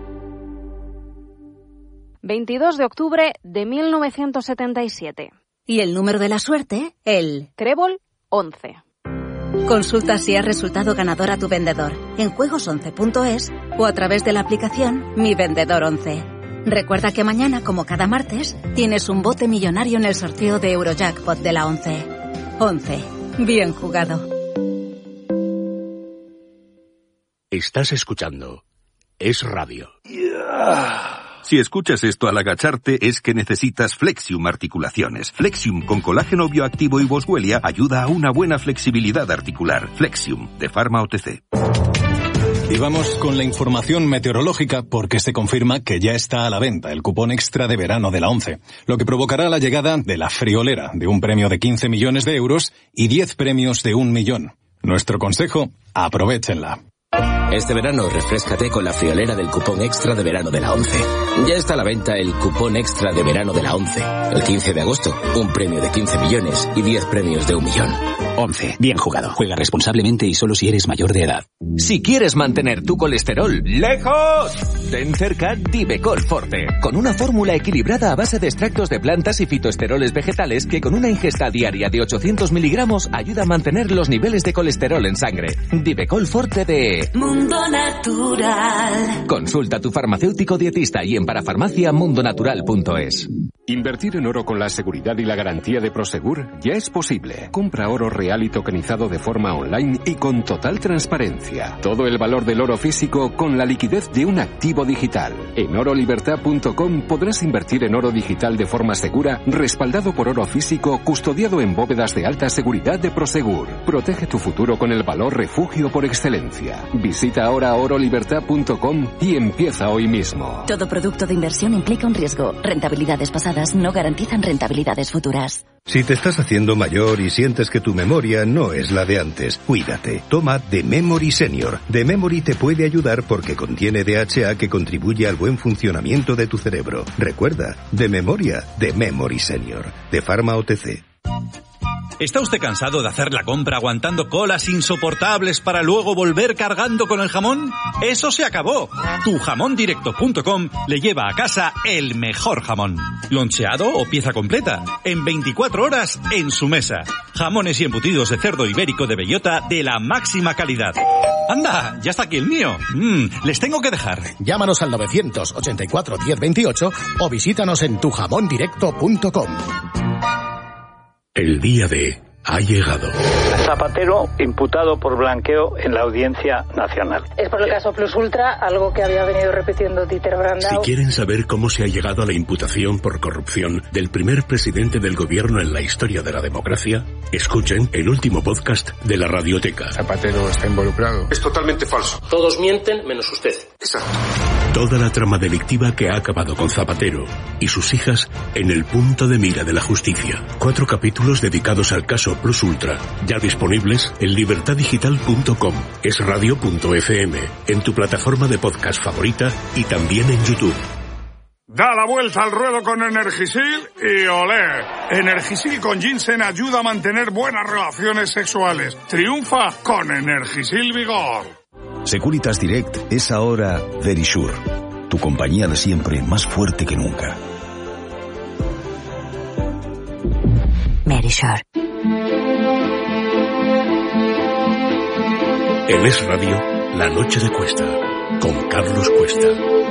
22 de octubre de 1977. Y el número de la suerte, el Trébol 11. Consulta si has resultado ganador a tu vendedor en juegos11.es o a través de la aplicación Mi Vendedor 11. Recuerda que mañana, como cada martes, tienes un bote millonario en el sorteo de Eurojackpot de la 11. 11. Bien jugado. Estás escuchando Es Radio. Si escuchas esto al agacharte, es que necesitas Flexium Articulaciones. Flexium con colágeno bioactivo y boswellia ayuda a una buena flexibilidad articular. Flexium, de Pharma OTC. Y vamos con la información meteorológica, porque se confirma que ya está a la venta el cupón extra de verano de la 11, lo que provocará la llegada de la friolera, de un premio de 15 millones de euros y 10 premios de 1 millón. Nuestro consejo, aprovéchenla. Este verano refréscate con la friolera del cupón extra de verano de la 11. Ya está a la venta el cupón extra de verano de la 11. El 15 de agosto, un premio de 15 millones y 10 premios de 1 millón. 11. Bien jugado. Juega responsablemente y solo si eres mayor de edad. Si quieres mantener tu colesterol lejos, ten cerca Divecol Forte, con una fórmula equilibrada a base de extractos de plantas y fitoesteroles vegetales que con una ingesta diaria de 800 miligramos ayuda a mantener los niveles de colesterol en sangre. Divecol Forte de Mundo Natural. Consulta a tu farmacéutico dietista y en parafarmaciamundonatural.es. Invertir en oro con la seguridad y la garantía de Prosegur ya es posible. Compra oro real y tokenizado de forma online y con total transparencia. Todo el valor del oro físico con la liquidez de un activo digital. En orolibertad.com podrás invertir en oro digital de forma segura, respaldado por oro físico, custodiado en bóvedas de alta seguridad de Prosegur. Protege tu futuro con el valor refugio por excelencia. Visita ahora orolibertad.com y empieza hoy mismo. Todo producto de inversión implica un riesgo. Rentabilidades pasadas no garantizan rentabilidades futuras. Si te estás haciendo mayor y sientes que tu memoria no es la de antes, cuídate. Toma The Memory Senior. The Memory te puede ayudar porque contiene DHA que contribuye al buen funcionamiento de tu cerebro. Recuerda, de memoria, The Memory Senior. De Pharma OTC. ¿Está usted cansado de hacer la compra aguantando colas insoportables para luego volver cargando con el jamón? ¡Eso se acabó! Tujamondirecto.com le lleva a casa el mejor jamón. Loncheado o pieza completa. En 24 horas en su mesa. Jamones y embutidos de cerdo ibérico de bellota de la máxima calidad. ¡Anda! ¡Ya está aquí el mío! Les tengo que dejar. Llámanos al 984 1028 o visítanos en tujamondirecto.com. El día de ha llegado. Zapatero imputado por blanqueo en la Audiencia Nacional. Es por el caso Plus Ultra, algo que había venido repitiendo Dieter Brandau. Si quieren saber cómo se ha llegado a la imputación por corrupción del primer presidente del gobierno en la historia de la democracia, escuchen el último podcast de la Radioteca. Zapatero está involucrado. Es totalmente falso. Todos mienten menos usted. Exacto. Toda la trama delictiva que ha acabado con Zapatero y sus hijas en el punto de mira de la justicia. 4 capítulos dedicados al caso Plus Ultra, ya disponibles en libertadigital.com, esradio.fm, en tu plataforma de podcast favorita y también en YouTube. Da la vuelta al ruedo con Energisil y olé. Energisil con ginseng ayuda a mantener buenas relaciones sexuales. Triunfa con Energisil Vigor. Securitas Direct es ahora Verisure, tu compañía de siempre más fuerte que nunca. Verisure. En Es Radio, La Noche de Cuesta, con Carlos Cuesta.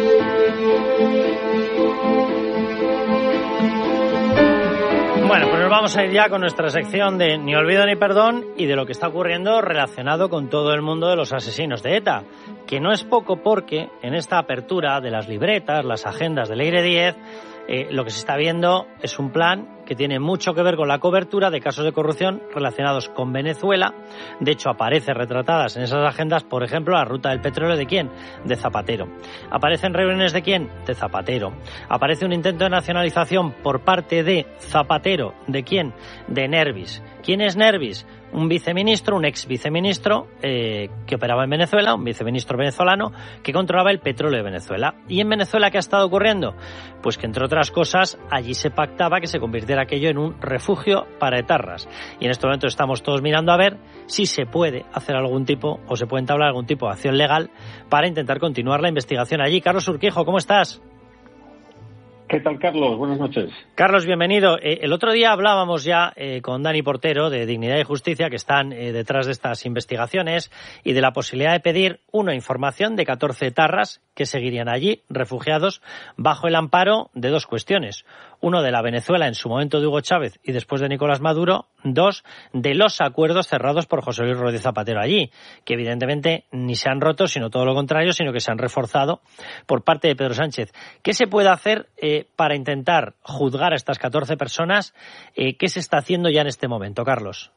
Bueno, pues nos vamos a ir ya con nuestra sección de Ni Olvido ni Perdón y de lo que está ocurriendo relacionado con todo el mundo de los asesinos de ETA, que no es poco porque en esta apertura de las libretas, las agendas del Eire 10, lo que se está viendo es un plan que tiene mucho que ver con la cobertura de casos de corrupción relacionados con Venezuela. De hecho, aparece retratadas en esas agendas, por ejemplo, la ruta del petróleo ¿de quién? De Zapatero. ¿Aparecen reuniones de quién? De Zapatero. ¿Aparece un intento de nacionalización por parte de Zapatero? ¿De quién? De Nervis. ¿Quién es Nervis? Un viceministro, un ex viceministro que operaba en Venezuela, un viceministro venezolano que controlaba el petróleo de Venezuela. ¿Y en Venezuela qué ha estado ocurriendo? Pues que, entre otras cosas, allí se pactaba que se convirtiera aquello en un refugio para etarras. Y en este momento estamos todos mirando a ver si se puede hacer algún tipo o se puede entablar algún tipo de acción legal para intentar continuar la investigación allí. Carlos Urquijo, ¿cómo estás? ¿Qué tal, Carlos? Buenas noches. Carlos, bienvenido. El otro día hablábamos ya con Dani Portero de Dignidad y Justicia, que están detrás de estas investigaciones, y de la posibilidad de pedir información de 14 etarras que seguirían allí, refugiados, bajo el amparo de dos cuestiones. Uno, de la Venezuela en su momento de Hugo Chávez y después de Nicolás Maduro. Dos, de los acuerdos cerrados por José Luis Rodríguez Zapatero allí, que evidentemente ni se han roto, sino todo lo contrario, sino que se han reforzado por parte de Pedro Sánchez. ¿Qué se puede hacer para intentar juzgar a estas 14 personas? ¿Qué se está haciendo ya en este momento, Carlos?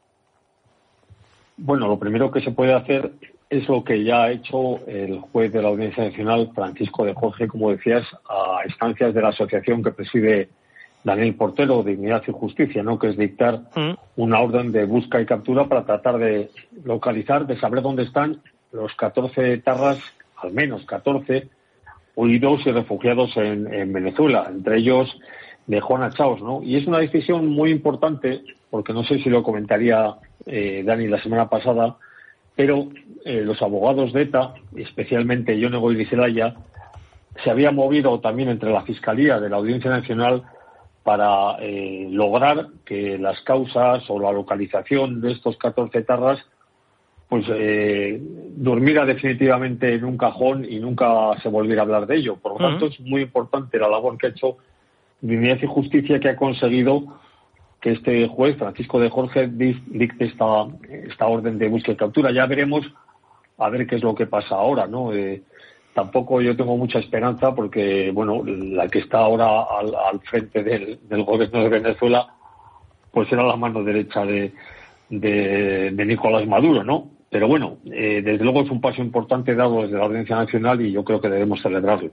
Bueno, lo primero que se puede hacer es lo que ya ha hecho el juez de la Audiencia Nacional, Francisco de Jorge, como decías, a instancias de la asociación que preside Daniel Portero, Dignidad y Justicia, ¿no? Que es dictar una orden de busca y captura para tratar de localizar, de saber dónde están los 14 etarras, al menos 14, huidos y refugiados en Venezuela, entre ellos de Juana Chaos, ¿no? Y es una decisión muy importante, porque no sé si lo comentaría Dani la semana pasada, pero los abogados de ETA, especialmente Ione Goirizelaia, se habían movido también entre la Fiscalía de la Audiencia Nacional para lograr que las causas o la localización de estos 14 etarras pues durmiera definitivamente en un cajón y nunca se volviera a hablar de ello. Por lo tanto, es muy importante la labor que ha hecho Dignidad y Justicia, que ha conseguido que este juez, Francisco de Jorge, dicte esta orden de búsqueda y captura. Ya veremos a ver qué es lo que pasa ahora, ¿no? Tampoco yo tengo mucha esperanza porque, bueno, la que está ahora al frente del gobierno de Venezuela, pues era la mano derecha de Nicolás Maduro, ¿no? Pero bueno, desde luego es un paso importante dado desde la Audiencia Nacional y yo creo que debemos celebrarlo.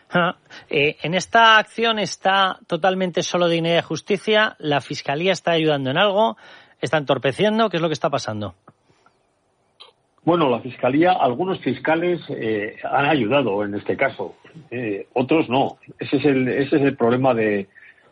En esta acción está totalmente solo Dignidad y Justicia. ¿La Fiscalía está ayudando en algo? ¿Está entorpeciendo? ¿Qué es lo que está pasando? Bueno, la Fiscalía, algunos fiscales han ayudado en este caso, otros no. Ese es el problema de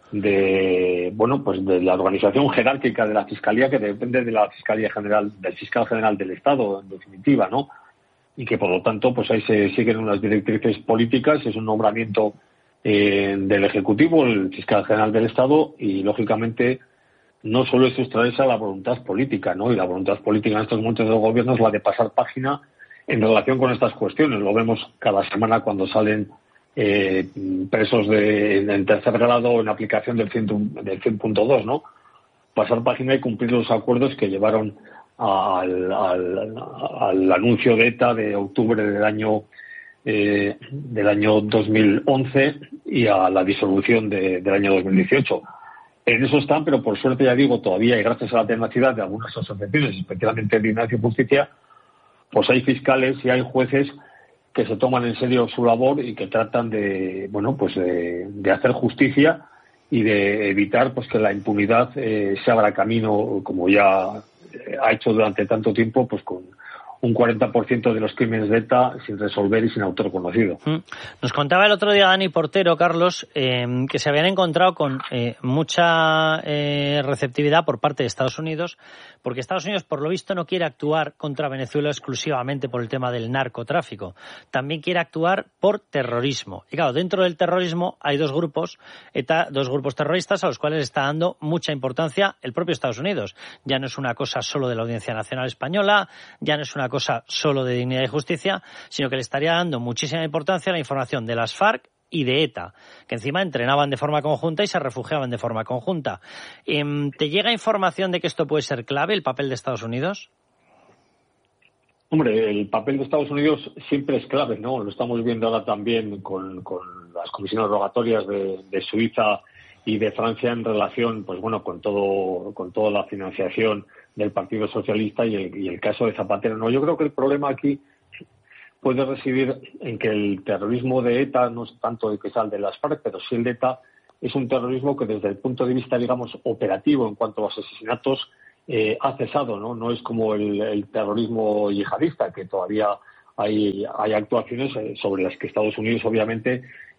la organización jerárquica de la Fiscalía, que depende de la Fiscalía General, del Fiscal General del Estado, en definitiva, ¿no? Y que por lo tanto, pues ahí se siguen unas directrices políticas, es un nombramiento del Ejecutivo, el Fiscal General del Estado, y lógicamente no solo es sustraerse a la voluntad política, ¿no? Y la voluntad política en estos momentos del gobierno es la de pasar página en relación con estas cuestiones. Lo vemos cada semana cuando salen presos en tercer grado en aplicación del 100.2, ¿no? Pasar página y cumplir los acuerdos que llevaron al anuncio de ETA de octubre del año 2011 y a la disolución del año 2018. En eso están, pero por suerte, ya digo, todavía, y gracias a la tenacidad de algunas asociaciones, especialmente Dignidad y Justicia, pues hay fiscales y hay jueces que se toman en serio su labor y que tratan de hacer justicia y de evitar pues que la impunidad se abra camino, como ya ha hecho durante tanto tiempo, pues con un 40% de los crímenes de ETA sin resolver y sin autor conocido. Nos contaba el otro día Dani Portero, Carlos, que se habían encontrado con mucha receptividad por parte de Estados Unidos, porque Estados Unidos, por lo visto, no quiere actuar contra Venezuela exclusivamente por el tema del narcotráfico. También quiere actuar por terrorismo. Y claro, dentro del terrorismo hay dos grupos terroristas a los cuales está dando mucha importancia el propio Estados Unidos. Ya no es una cosa solo de la Audiencia Nacional Española, ya no es una cosa solo de Dignidad y Justicia, sino que le estaría dando muchísima importancia a la información de las FARC y de ETA, que encima entrenaban de forma conjunta y se refugiaban de forma conjunta. ¿Te llega información de que esto puede ser clave, el papel de Estados Unidos? Hombre, el papel de Estados Unidos siempre es clave, ¿no? Lo estamos viendo ahora también con las comisiones rogatorias de Suiza y de Francia en relación, pues bueno, con toda la financiación del Partido Socialista y el caso de Zapatero. No, yo creo que el problema aquí puede residir en que el terrorismo de ETA no es tanto el que sale de las FARC, pero sí el de ETA es un terrorismo que desde el punto de vista, digamos, operativo en cuanto a los asesinatos ha cesado, ¿no? No es como el terrorismo yihadista, que todavía hay actuaciones sobre las que Estados Unidos obviamente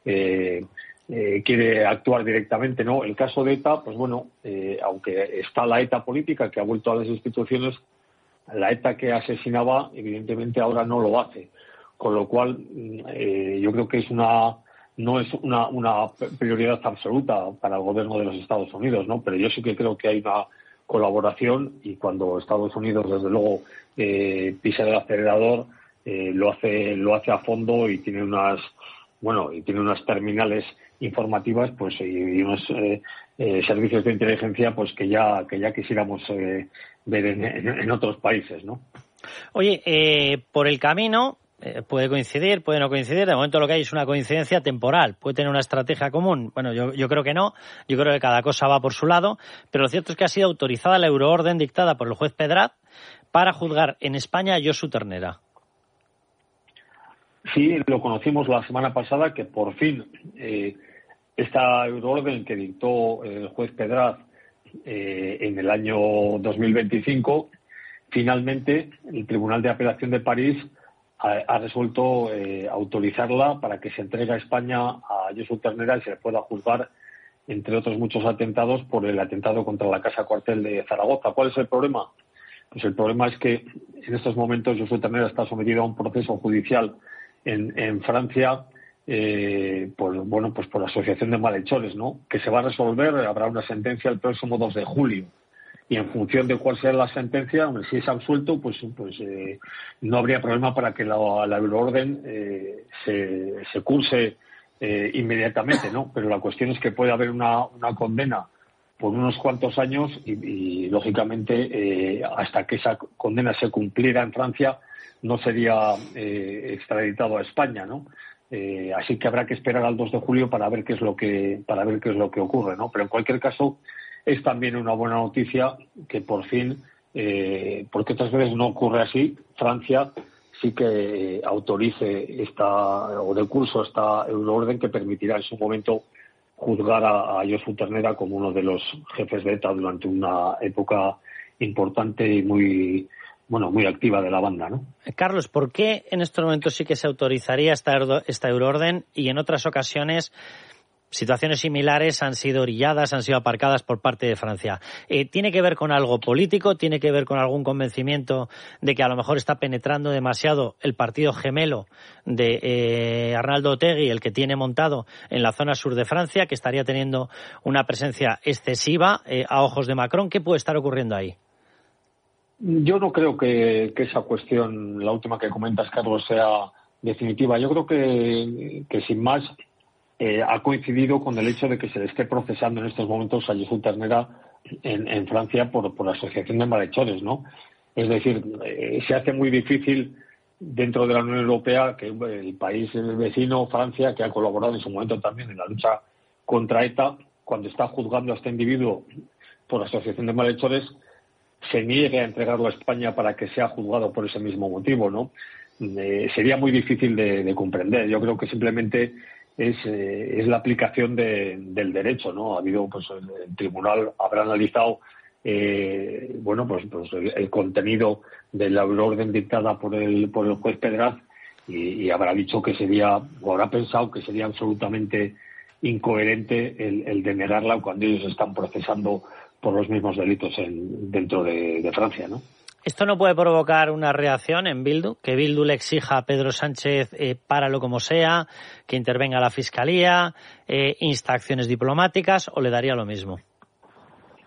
quiere actuar directamente, ¿no? El caso de ETA, pues bueno, aunque está la ETA política que ha vuelto a las instituciones, la ETA que asesinaba evidentemente ahora no lo hace, con lo cual yo creo que no es una prioridad absoluta para el gobierno de los Estados Unidos, ¿no? Pero yo sí que creo que hay una colaboración y cuando Estados Unidos desde luego pisa el acelerador lo hace a fondo y tiene unas terminales informativas pues y unos servicios de inteligencia pues que ya quisiéramos ver en otros países, ¿no? Oye, por el camino puede coincidir, puede no coincidir. De momento lo que hay es una coincidencia temporal. ¿Puede tener una estrategia común? Bueno, yo creo que no. Yo creo que cada cosa va por su lado. Pero lo cierto es que ha sido autorizada la euroorden dictada por el juez Pedraz para juzgar en España a Josu Ternera. Sí, lo conocimos la semana pasada, que por fin esta euroorden que dictó el juez Pedraz en el año 2025, finalmente el Tribunal de Apelación de París ha resuelto autorizarla para que se entregue a España a Josu Ternera y se le pueda juzgar, entre otros muchos atentados, por el atentado contra la Casa Cuartel de Zaragoza. ¿Cuál es el problema? Pues el problema es que en estos momentos Josu Ternera está sometido a un proceso judicial en Francia por asociación de malhechores, ¿no? Que se va a resolver, habrá una sentencia el próximo 2 de julio. Y en función de cuál sea la sentencia, si es absuelto, pues no habría problema para que la euroorden se curse inmediatamente, ¿no? Pero la cuestión es que puede haber una condena por unos cuantos años y lógicamente, hasta que esa condena se cumpliera en Francia, no sería extraditado a España, ¿no? Así que habrá que esperar al 2 de julio para ver qué es lo que ocurre, ¿no? Pero en cualquier caso es también una buena noticia que por fin, porque otras veces no ocurre así, Francia sí que autorice de curso esta euroorden que permitirá en su momento juzgar a Josu Ternera como uno de los jefes de ETA durante una época importante y muy activa de la banda, ¿no? Carlos, ¿por qué en estos momentos sí que se autorizaría esta euroorden y en otras ocasiones situaciones similares han sido orilladas, han sido aparcadas por parte de Francia? ¿Tiene que ver con algo político? ¿Tiene que ver con algún convencimiento de que a lo mejor está penetrando demasiado el partido gemelo de Arnaldo Otegi, el que tiene montado en la zona sur de Francia, que estaría teniendo una presencia excesiva a ojos de Macron? ¿Qué puede estar ocurriendo ahí? Yo no creo que esa cuestión, la última que comentas, Carlos, sea definitiva. Yo creo que sin más ha coincidido con el hecho de que se le esté procesando en estos momentos a Josu Ternera en Francia por asociación de malhechores, ¿no? Es decir, se hace muy difícil dentro de la Unión Europea que el país vecino, Francia, que ha colaborado en su momento también en la lucha contra ETA, cuando está juzgando a este individuo por asociación de malhechores, se niegue a entregarlo a España para que sea juzgado por ese mismo motivo, ¿no? Sería muy difícil de comprender. Yo creo que simplemente es la aplicación del derecho, ¿no? Ha habido, pues el tribunal habrá analizado el contenido de la euroorden dictada por el juez Pedraz y habrá dicho que habrá pensado que sería absolutamente incoherente el denegarla cuando ellos están procesando por los mismos delitos dentro de Francia, ¿no? ¿Esto no puede provocar una reacción en Bildu? Que Bildu le exija a Pedro Sánchez páralo como sea, que intervenga la Fiscalía, insta acciones diplomáticas, ¿o le daría lo mismo?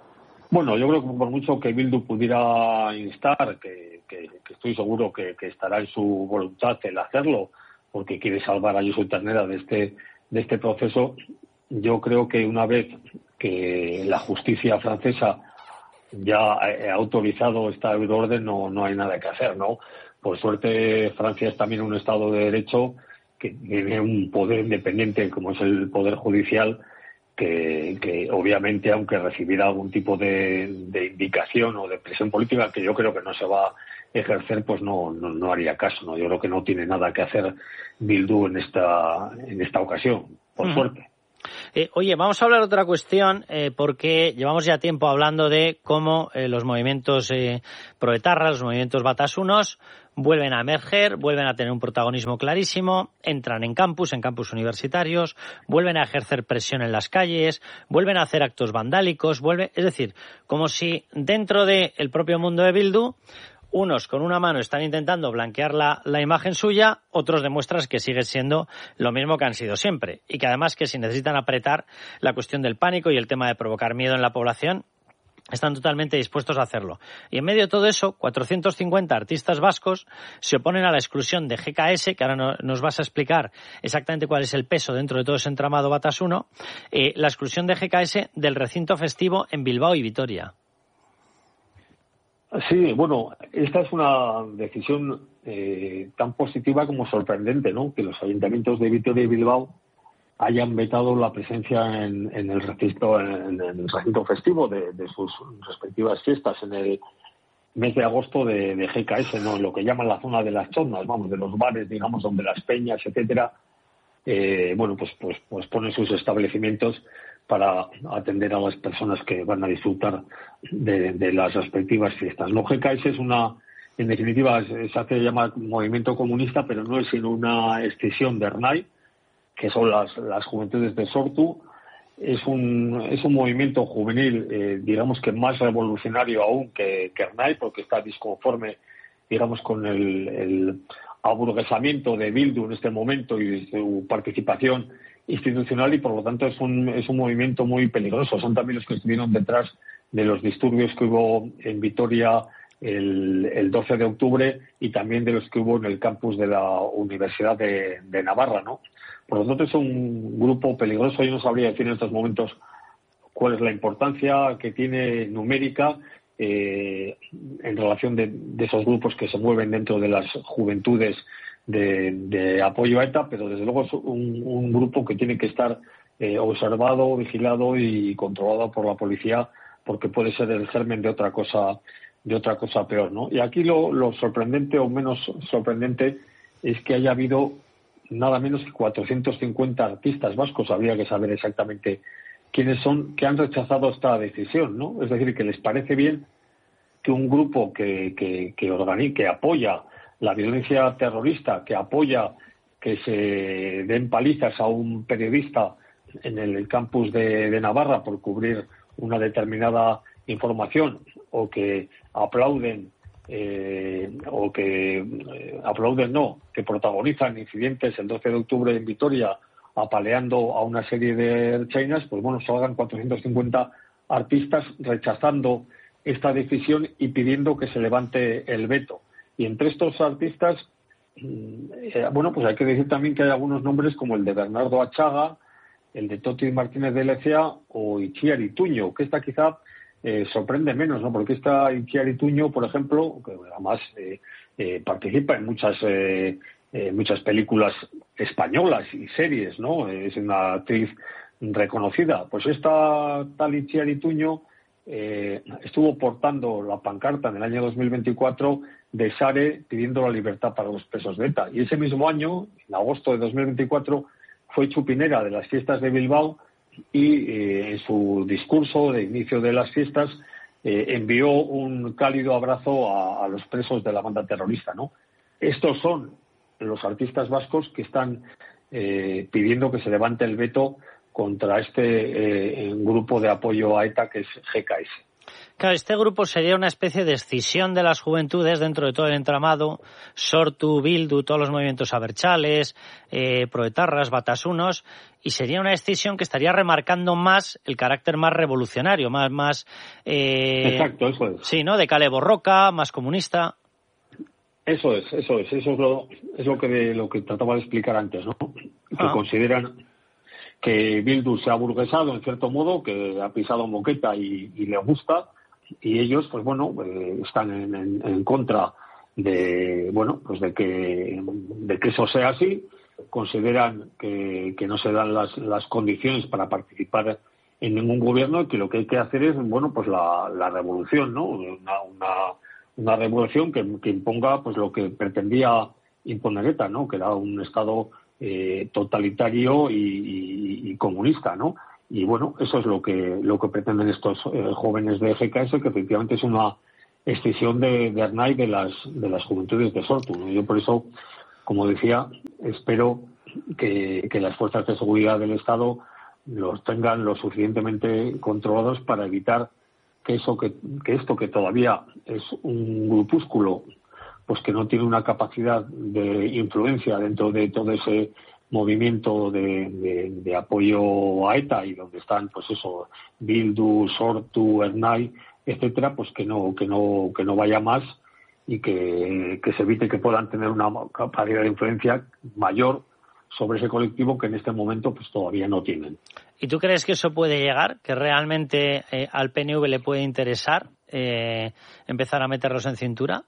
Bueno, yo creo que por mucho que Bildu pudiera instar, que estoy seguro que estará en su voluntad el hacerlo, porque quiere salvar a Josu Ternera de este proceso, yo creo que una vez que la justicia francesa ya ha autorizado esta euroorden, no hay nada que hacer, ¿no? Por suerte, Francia es también un Estado de Derecho que tiene un poder independiente, como es el Poder Judicial, que obviamente, aunque recibiera algún tipo de indicación o de presión política, que yo creo que no se va a ejercer, pues no haría caso, ¿no? Yo creo que no tiene nada que hacer Bildu en esta ocasión, por suerte. Oye, vamos a hablar de otra cuestión, porque llevamos ya tiempo hablando de cómo los movimientos proetarras, los movimientos batasunos, vuelven a emerger, vuelven a tener un protagonismo clarísimo, entran en campus universitarios, vuelven a ejercer presión en las calles, vuelven a hacer actos vandálicos, es decir, como si dentro del propio mundo de Bildu, unos con una mano están intentando blanquear la imagen suya, otros demuestran que siguen siendo lo mismo que han sido siempre, y que además que si necesitan apretar la cuestión del pánico y el tema de provocar miedo en la población, están totalmente dispuestos a hacerlo. Y en medio de todo eso, 450 artistas vascos se oponen a la exclusión de GKS, que ahora nos vas a explicar exactamente cuál es el peso dentro de todo ese entramado batasuno, la exclusión de GKS del recinto festivo en Bilbao y Vitoria. Sí, bueno, esta es una decisión tan positiva como sorprendente, ¿no? Que los ayuntamientos de Vitoria y Bilbao hayan vetado la presencia en el recinto festivo de sus respectivas fiestas en el mes de agosto de GKS, ¿no? Lo que llaman la zona de las choznas, vamos, de los bares, digamos, donde las peñas, etcétera, pues ponen sus establecimientos para atender a las personas que van a disfrutar de las respectivas fiestas. No, GKS es en definitiva, se hace llamar movimiento comunista, pero no es sino una extensión de Ernai, que son las juventudes de Sortu. Es un movimiento juvenil, digamos que más revolucionario aún que Ernai, porque está disconforme, digamos, con el aburguesamiento de Bildu en este momento y su participación institucional, y por lo tanto es un movimiento muy peligroso. Son también los que estuvieron detrás de los disturbios que hubo en Vitoria el 12 de octubre y también de los que hubo en el campus de la Universidad de Navarra, ¿no? Por lo tanto es un grupo peligroso. Yo no sabría decir en estos momentos cuál es la importancia que tiene numérica en relación de esos grupos que se mueven dentro de las juventudes de apoyo a ETA, pero desde luego es un grupo que tiene que estar observado, vigilado y controlado por la policía, porque puede ser el germen de otra cosa peor, ¿no? Y aquí lo sorprendente o menos sorprendente es que haya habido nada menos que 450 artistas vascos, habría que saber exactamente quiénes son, que han rechazado esta decisión, ¿no? Es decir, que les parece bien que un grupo que apoya la violencia terrorista, que apoya que se den palizas a un periodista en el campus de Navarra por cubrir una determinada información, o que aplauden que protagonizan incidentes el 12 de octubre en Vitoria apaleando a una serie de ertzainas, pues bueno, salgan 450 artistas rechazando esta decisión y pidiendo que se levante el veto. Y entre estos artistas, pues hay que decir también que hay algunos nombres como el de Bernardo Achaga, el de Toti Martínez de Lecea o Itziar Ituño, que esta quizá sorprende menos, ¿no? Porque esta Itziar Ituño, por ejemplo, que además participa en muchas películas españolas y series, ¿no? Es una actriz reconocida. Pues esta tal Itziar Ituño estuvo portando la pancarta en el año 2024 de Sare pidiendo la libertad para los presos de ETA. Y ese mismo año, en agosto de 2024, fue chupinera de las fiestas de Bilbao y en su discurso de inicio de las fiestas envió un cálido abrazo a los presos de la banda terrorista, ¿no? Estos son los artistas vascos que están pidiendo que se levante el veto contra este grupo de apoyo a ETA que es GKS. Claro, este grupo sería una especie de escisión de las juventudes dentro de todo el entramado, Sortu, Bildu, todos los movimientos abertzales, proetarras, batasunos, y sería una escisión que estaría remarcando más el carácter más revolucionario, más exacto, eso es. Sí, ¿no? De Kale Borroka, más comunista. Eso es lo que trataba de explicar antes, ¿no? Que consideran que Bildu se ha burguesado en cierto modo, que ha pisado moqueta y le gusta, y ellos, pues bueno, están en contra de, bueno, pues de que eso sea así. Consideran que no se dan las condiciones para participar en ningún gobierno, y que lo que hay que hacer es, bueno, pues la revolución, ¿no? Una revolución que imponga pues lo que pretendía imponer ETA, ¿no? Que era un Estado totalitario y comunista, ¿no? Y bueno, eso es lo que pretenden estos jóvenes de GKS, que efectivamente es una escisión de Ernai de las juventudes de Sortu, ¿no? Yo por eso, como decía, espero que las fuerzas de seguridad del Estado los tengan lo suficientemente controlados para evitar que esto que todavía es un grupúsculo, pues que no tiene una capacidad de influencia dentro de todo ese movimiento de apoyo a ETA, y donde están, pues eso, Bildu, Sortu, Ernai, etcétera, pues que no vaya más, y que se evite que puedan tener una capacidad de influencia mayor sobre ese colectivo, que en este momento pues todavía no tienen. ¿Y tú crees que eso puede llegar? ¿Que realmente al PNV le puede interesar empezar a meterlos en cintura?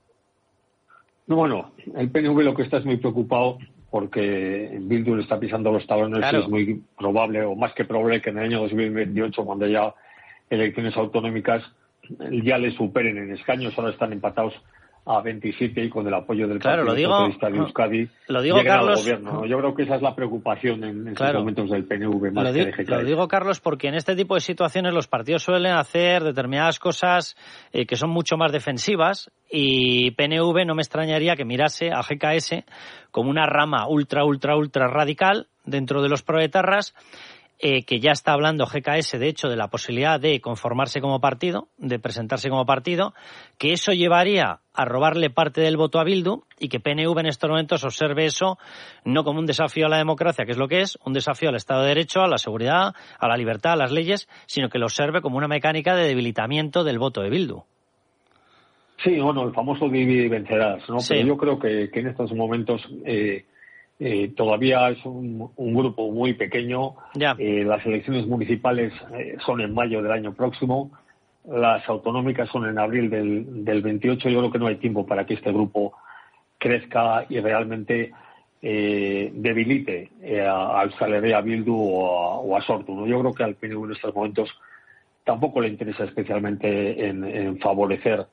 No, bueno, el PNV lo que está es muy preocupado porque Bildu le está pisando los talones. Claro. Y es muy probable, o más que probable, que en el año 2028, cuando haya elecciones autonómicas, ya le superen en escaños. Ahora están empatados a 27, y con el apoyo del Partido Socialista de Euskadi lleguen al gobierno, ¿no? Yo creo que esa es la preocupación en estos momentos del PNV más que de GKS. Lo digo, Carlos, porque en este tipo de situaciones los partidos suelen hacer determinadas cosas que son mucho más defensivas, y PNV no me extrañaría que mirase a GKS como una rama ultra radical dentro de los proetarras, que ya está hablando GKS, de hecho, de la posibilidad de conformarse como partido, de presentarse como partido, que eso llevaría a robarle parte del voto a Bildu, y que PNV en estos momentos observe eso no como un desafío a la democracia, que es lo que es, un desafío al Estado de Derecho, a la seguridad, a la libertad, a las leyes, sino que lo observe como una mecánica de debilitamiento del voto de Bildu. Sí, bueno, el famoso divide y vencerás, ¿no? Sí. Pero yo creo que en estos momentos todavía es un grupo muy pequeño. Las elecciones municipales son en mayo del año próximo, las autonómicas son en abril del 28. Yo creo que no hay tiempo para que este grupo crezca y realmente debilite al Saleré, a Bildu o a Sortu, ¿no? Yo creo que al PNV en estos momentos tampoco le interesa especialmente en favorecer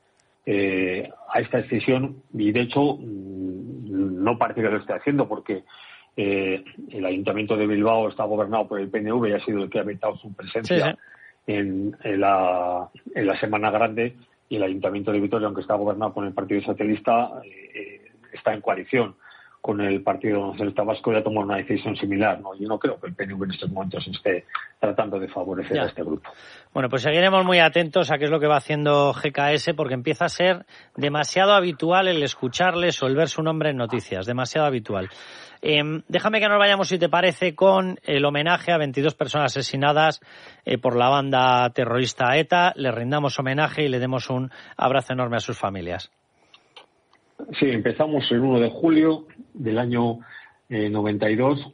a esta decisión, y de hecho no parece que lo esté haciendo, porque el Ayuntamiento de Bilbao está gobernado por el PNV y ha sido el que ha vetado su presencia en la Semana Grande, y el Ayuntamiento de Vitoria, aunque está gobernado por el Partido Socialista, está en coalición con el Partido Nacionalista Vasco, y ha tomado una decisión similar, ¿no? Yo no creo que el PNV en estos momentos esté tratando de favorecer a este grupo. Bueno, pues seguiremos muy atentos a qué es lo que va haciendo GKS, porque empieza a ser demasiado habitual el escucharles o el ver su nombre en noticias, demasiado habitual. Déjame que nos vayamos, si te parece, con el homenaje a 22 personas asesinadas por la banda terrorista ETA. Le rindamos homenaje y le demos un abrazo enorme a sus familias. Sí, empezamos el 1 de julio del año 92.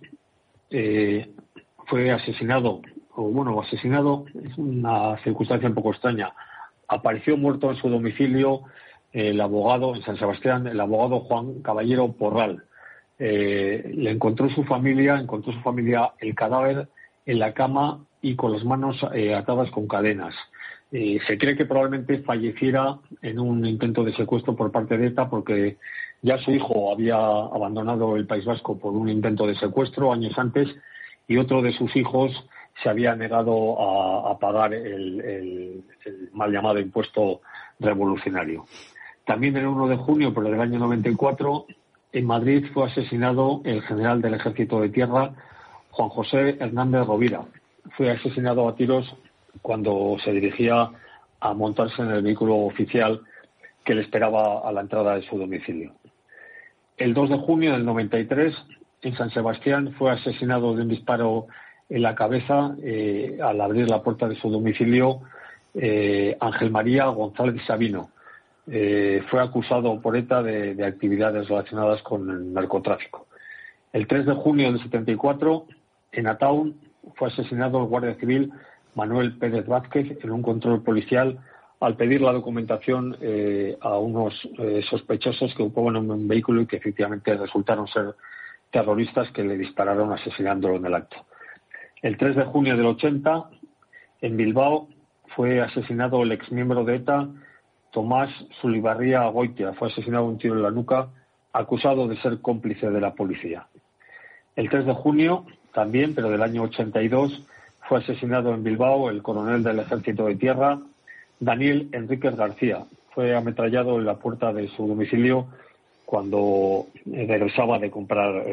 Fue asesinado, es una circunstancia un poco extraña. Apareció muerto en su domicilio el abogado, en San Sebastián, el abogado Juan Caballero Porral. Le encontró su familia el cadáver en la cama y con las manos atadas con cadenas. Se cree que probablemente falleciera en un intento de secuestro por parte de ETA, porque ya su hijo había abandonado el País Vasco por un intento de secuestro años antes, y otro de sus hijos se había negado a pagar el mal llamado impuesto revolucionario. También el 1 de junio, pero del año 94, en Madrid fue asesinado el general del Ejército de Tierra, Juan José Hernández Rovira. Fue asesinado a tiros cuando se dirigía a montarse en el vehículo oficial que le esperaba a la entrada de su domicilio. El 2 de junio del 93, en San Sebastián, fue asesinado de un disparo en la cabeza al abrir la puerta de su domicilio Ángel María González Sabino. Fue acusado por ETA de actividades relacionadas con el narcotráfico. El 3 de junio del 74, en Ataún, fue asesinado el guardia civil Manuel Pérez Vázquez en un control policial al pedir la documentación a unos sospechosos que ocupaban un vehículo y que efectivamente resultaron ser terroristas que le dispararon asesinándolo en el acto. El 3 de junio del 80, en Bilbao, fue asesinado el exmiembro de ETA Tomás Sulibarría Goitia. Fue asesinado un tiro en la nuca, acusado de ser cómplice de la policía. El 3 de junio, también, pero del año 82, fue asesinado en Bilbao el coronel del Ejército de Tierra, Daniel Enríquez García. Fue ametrallado en la puerta de su domicilio cuando regresaba de comprar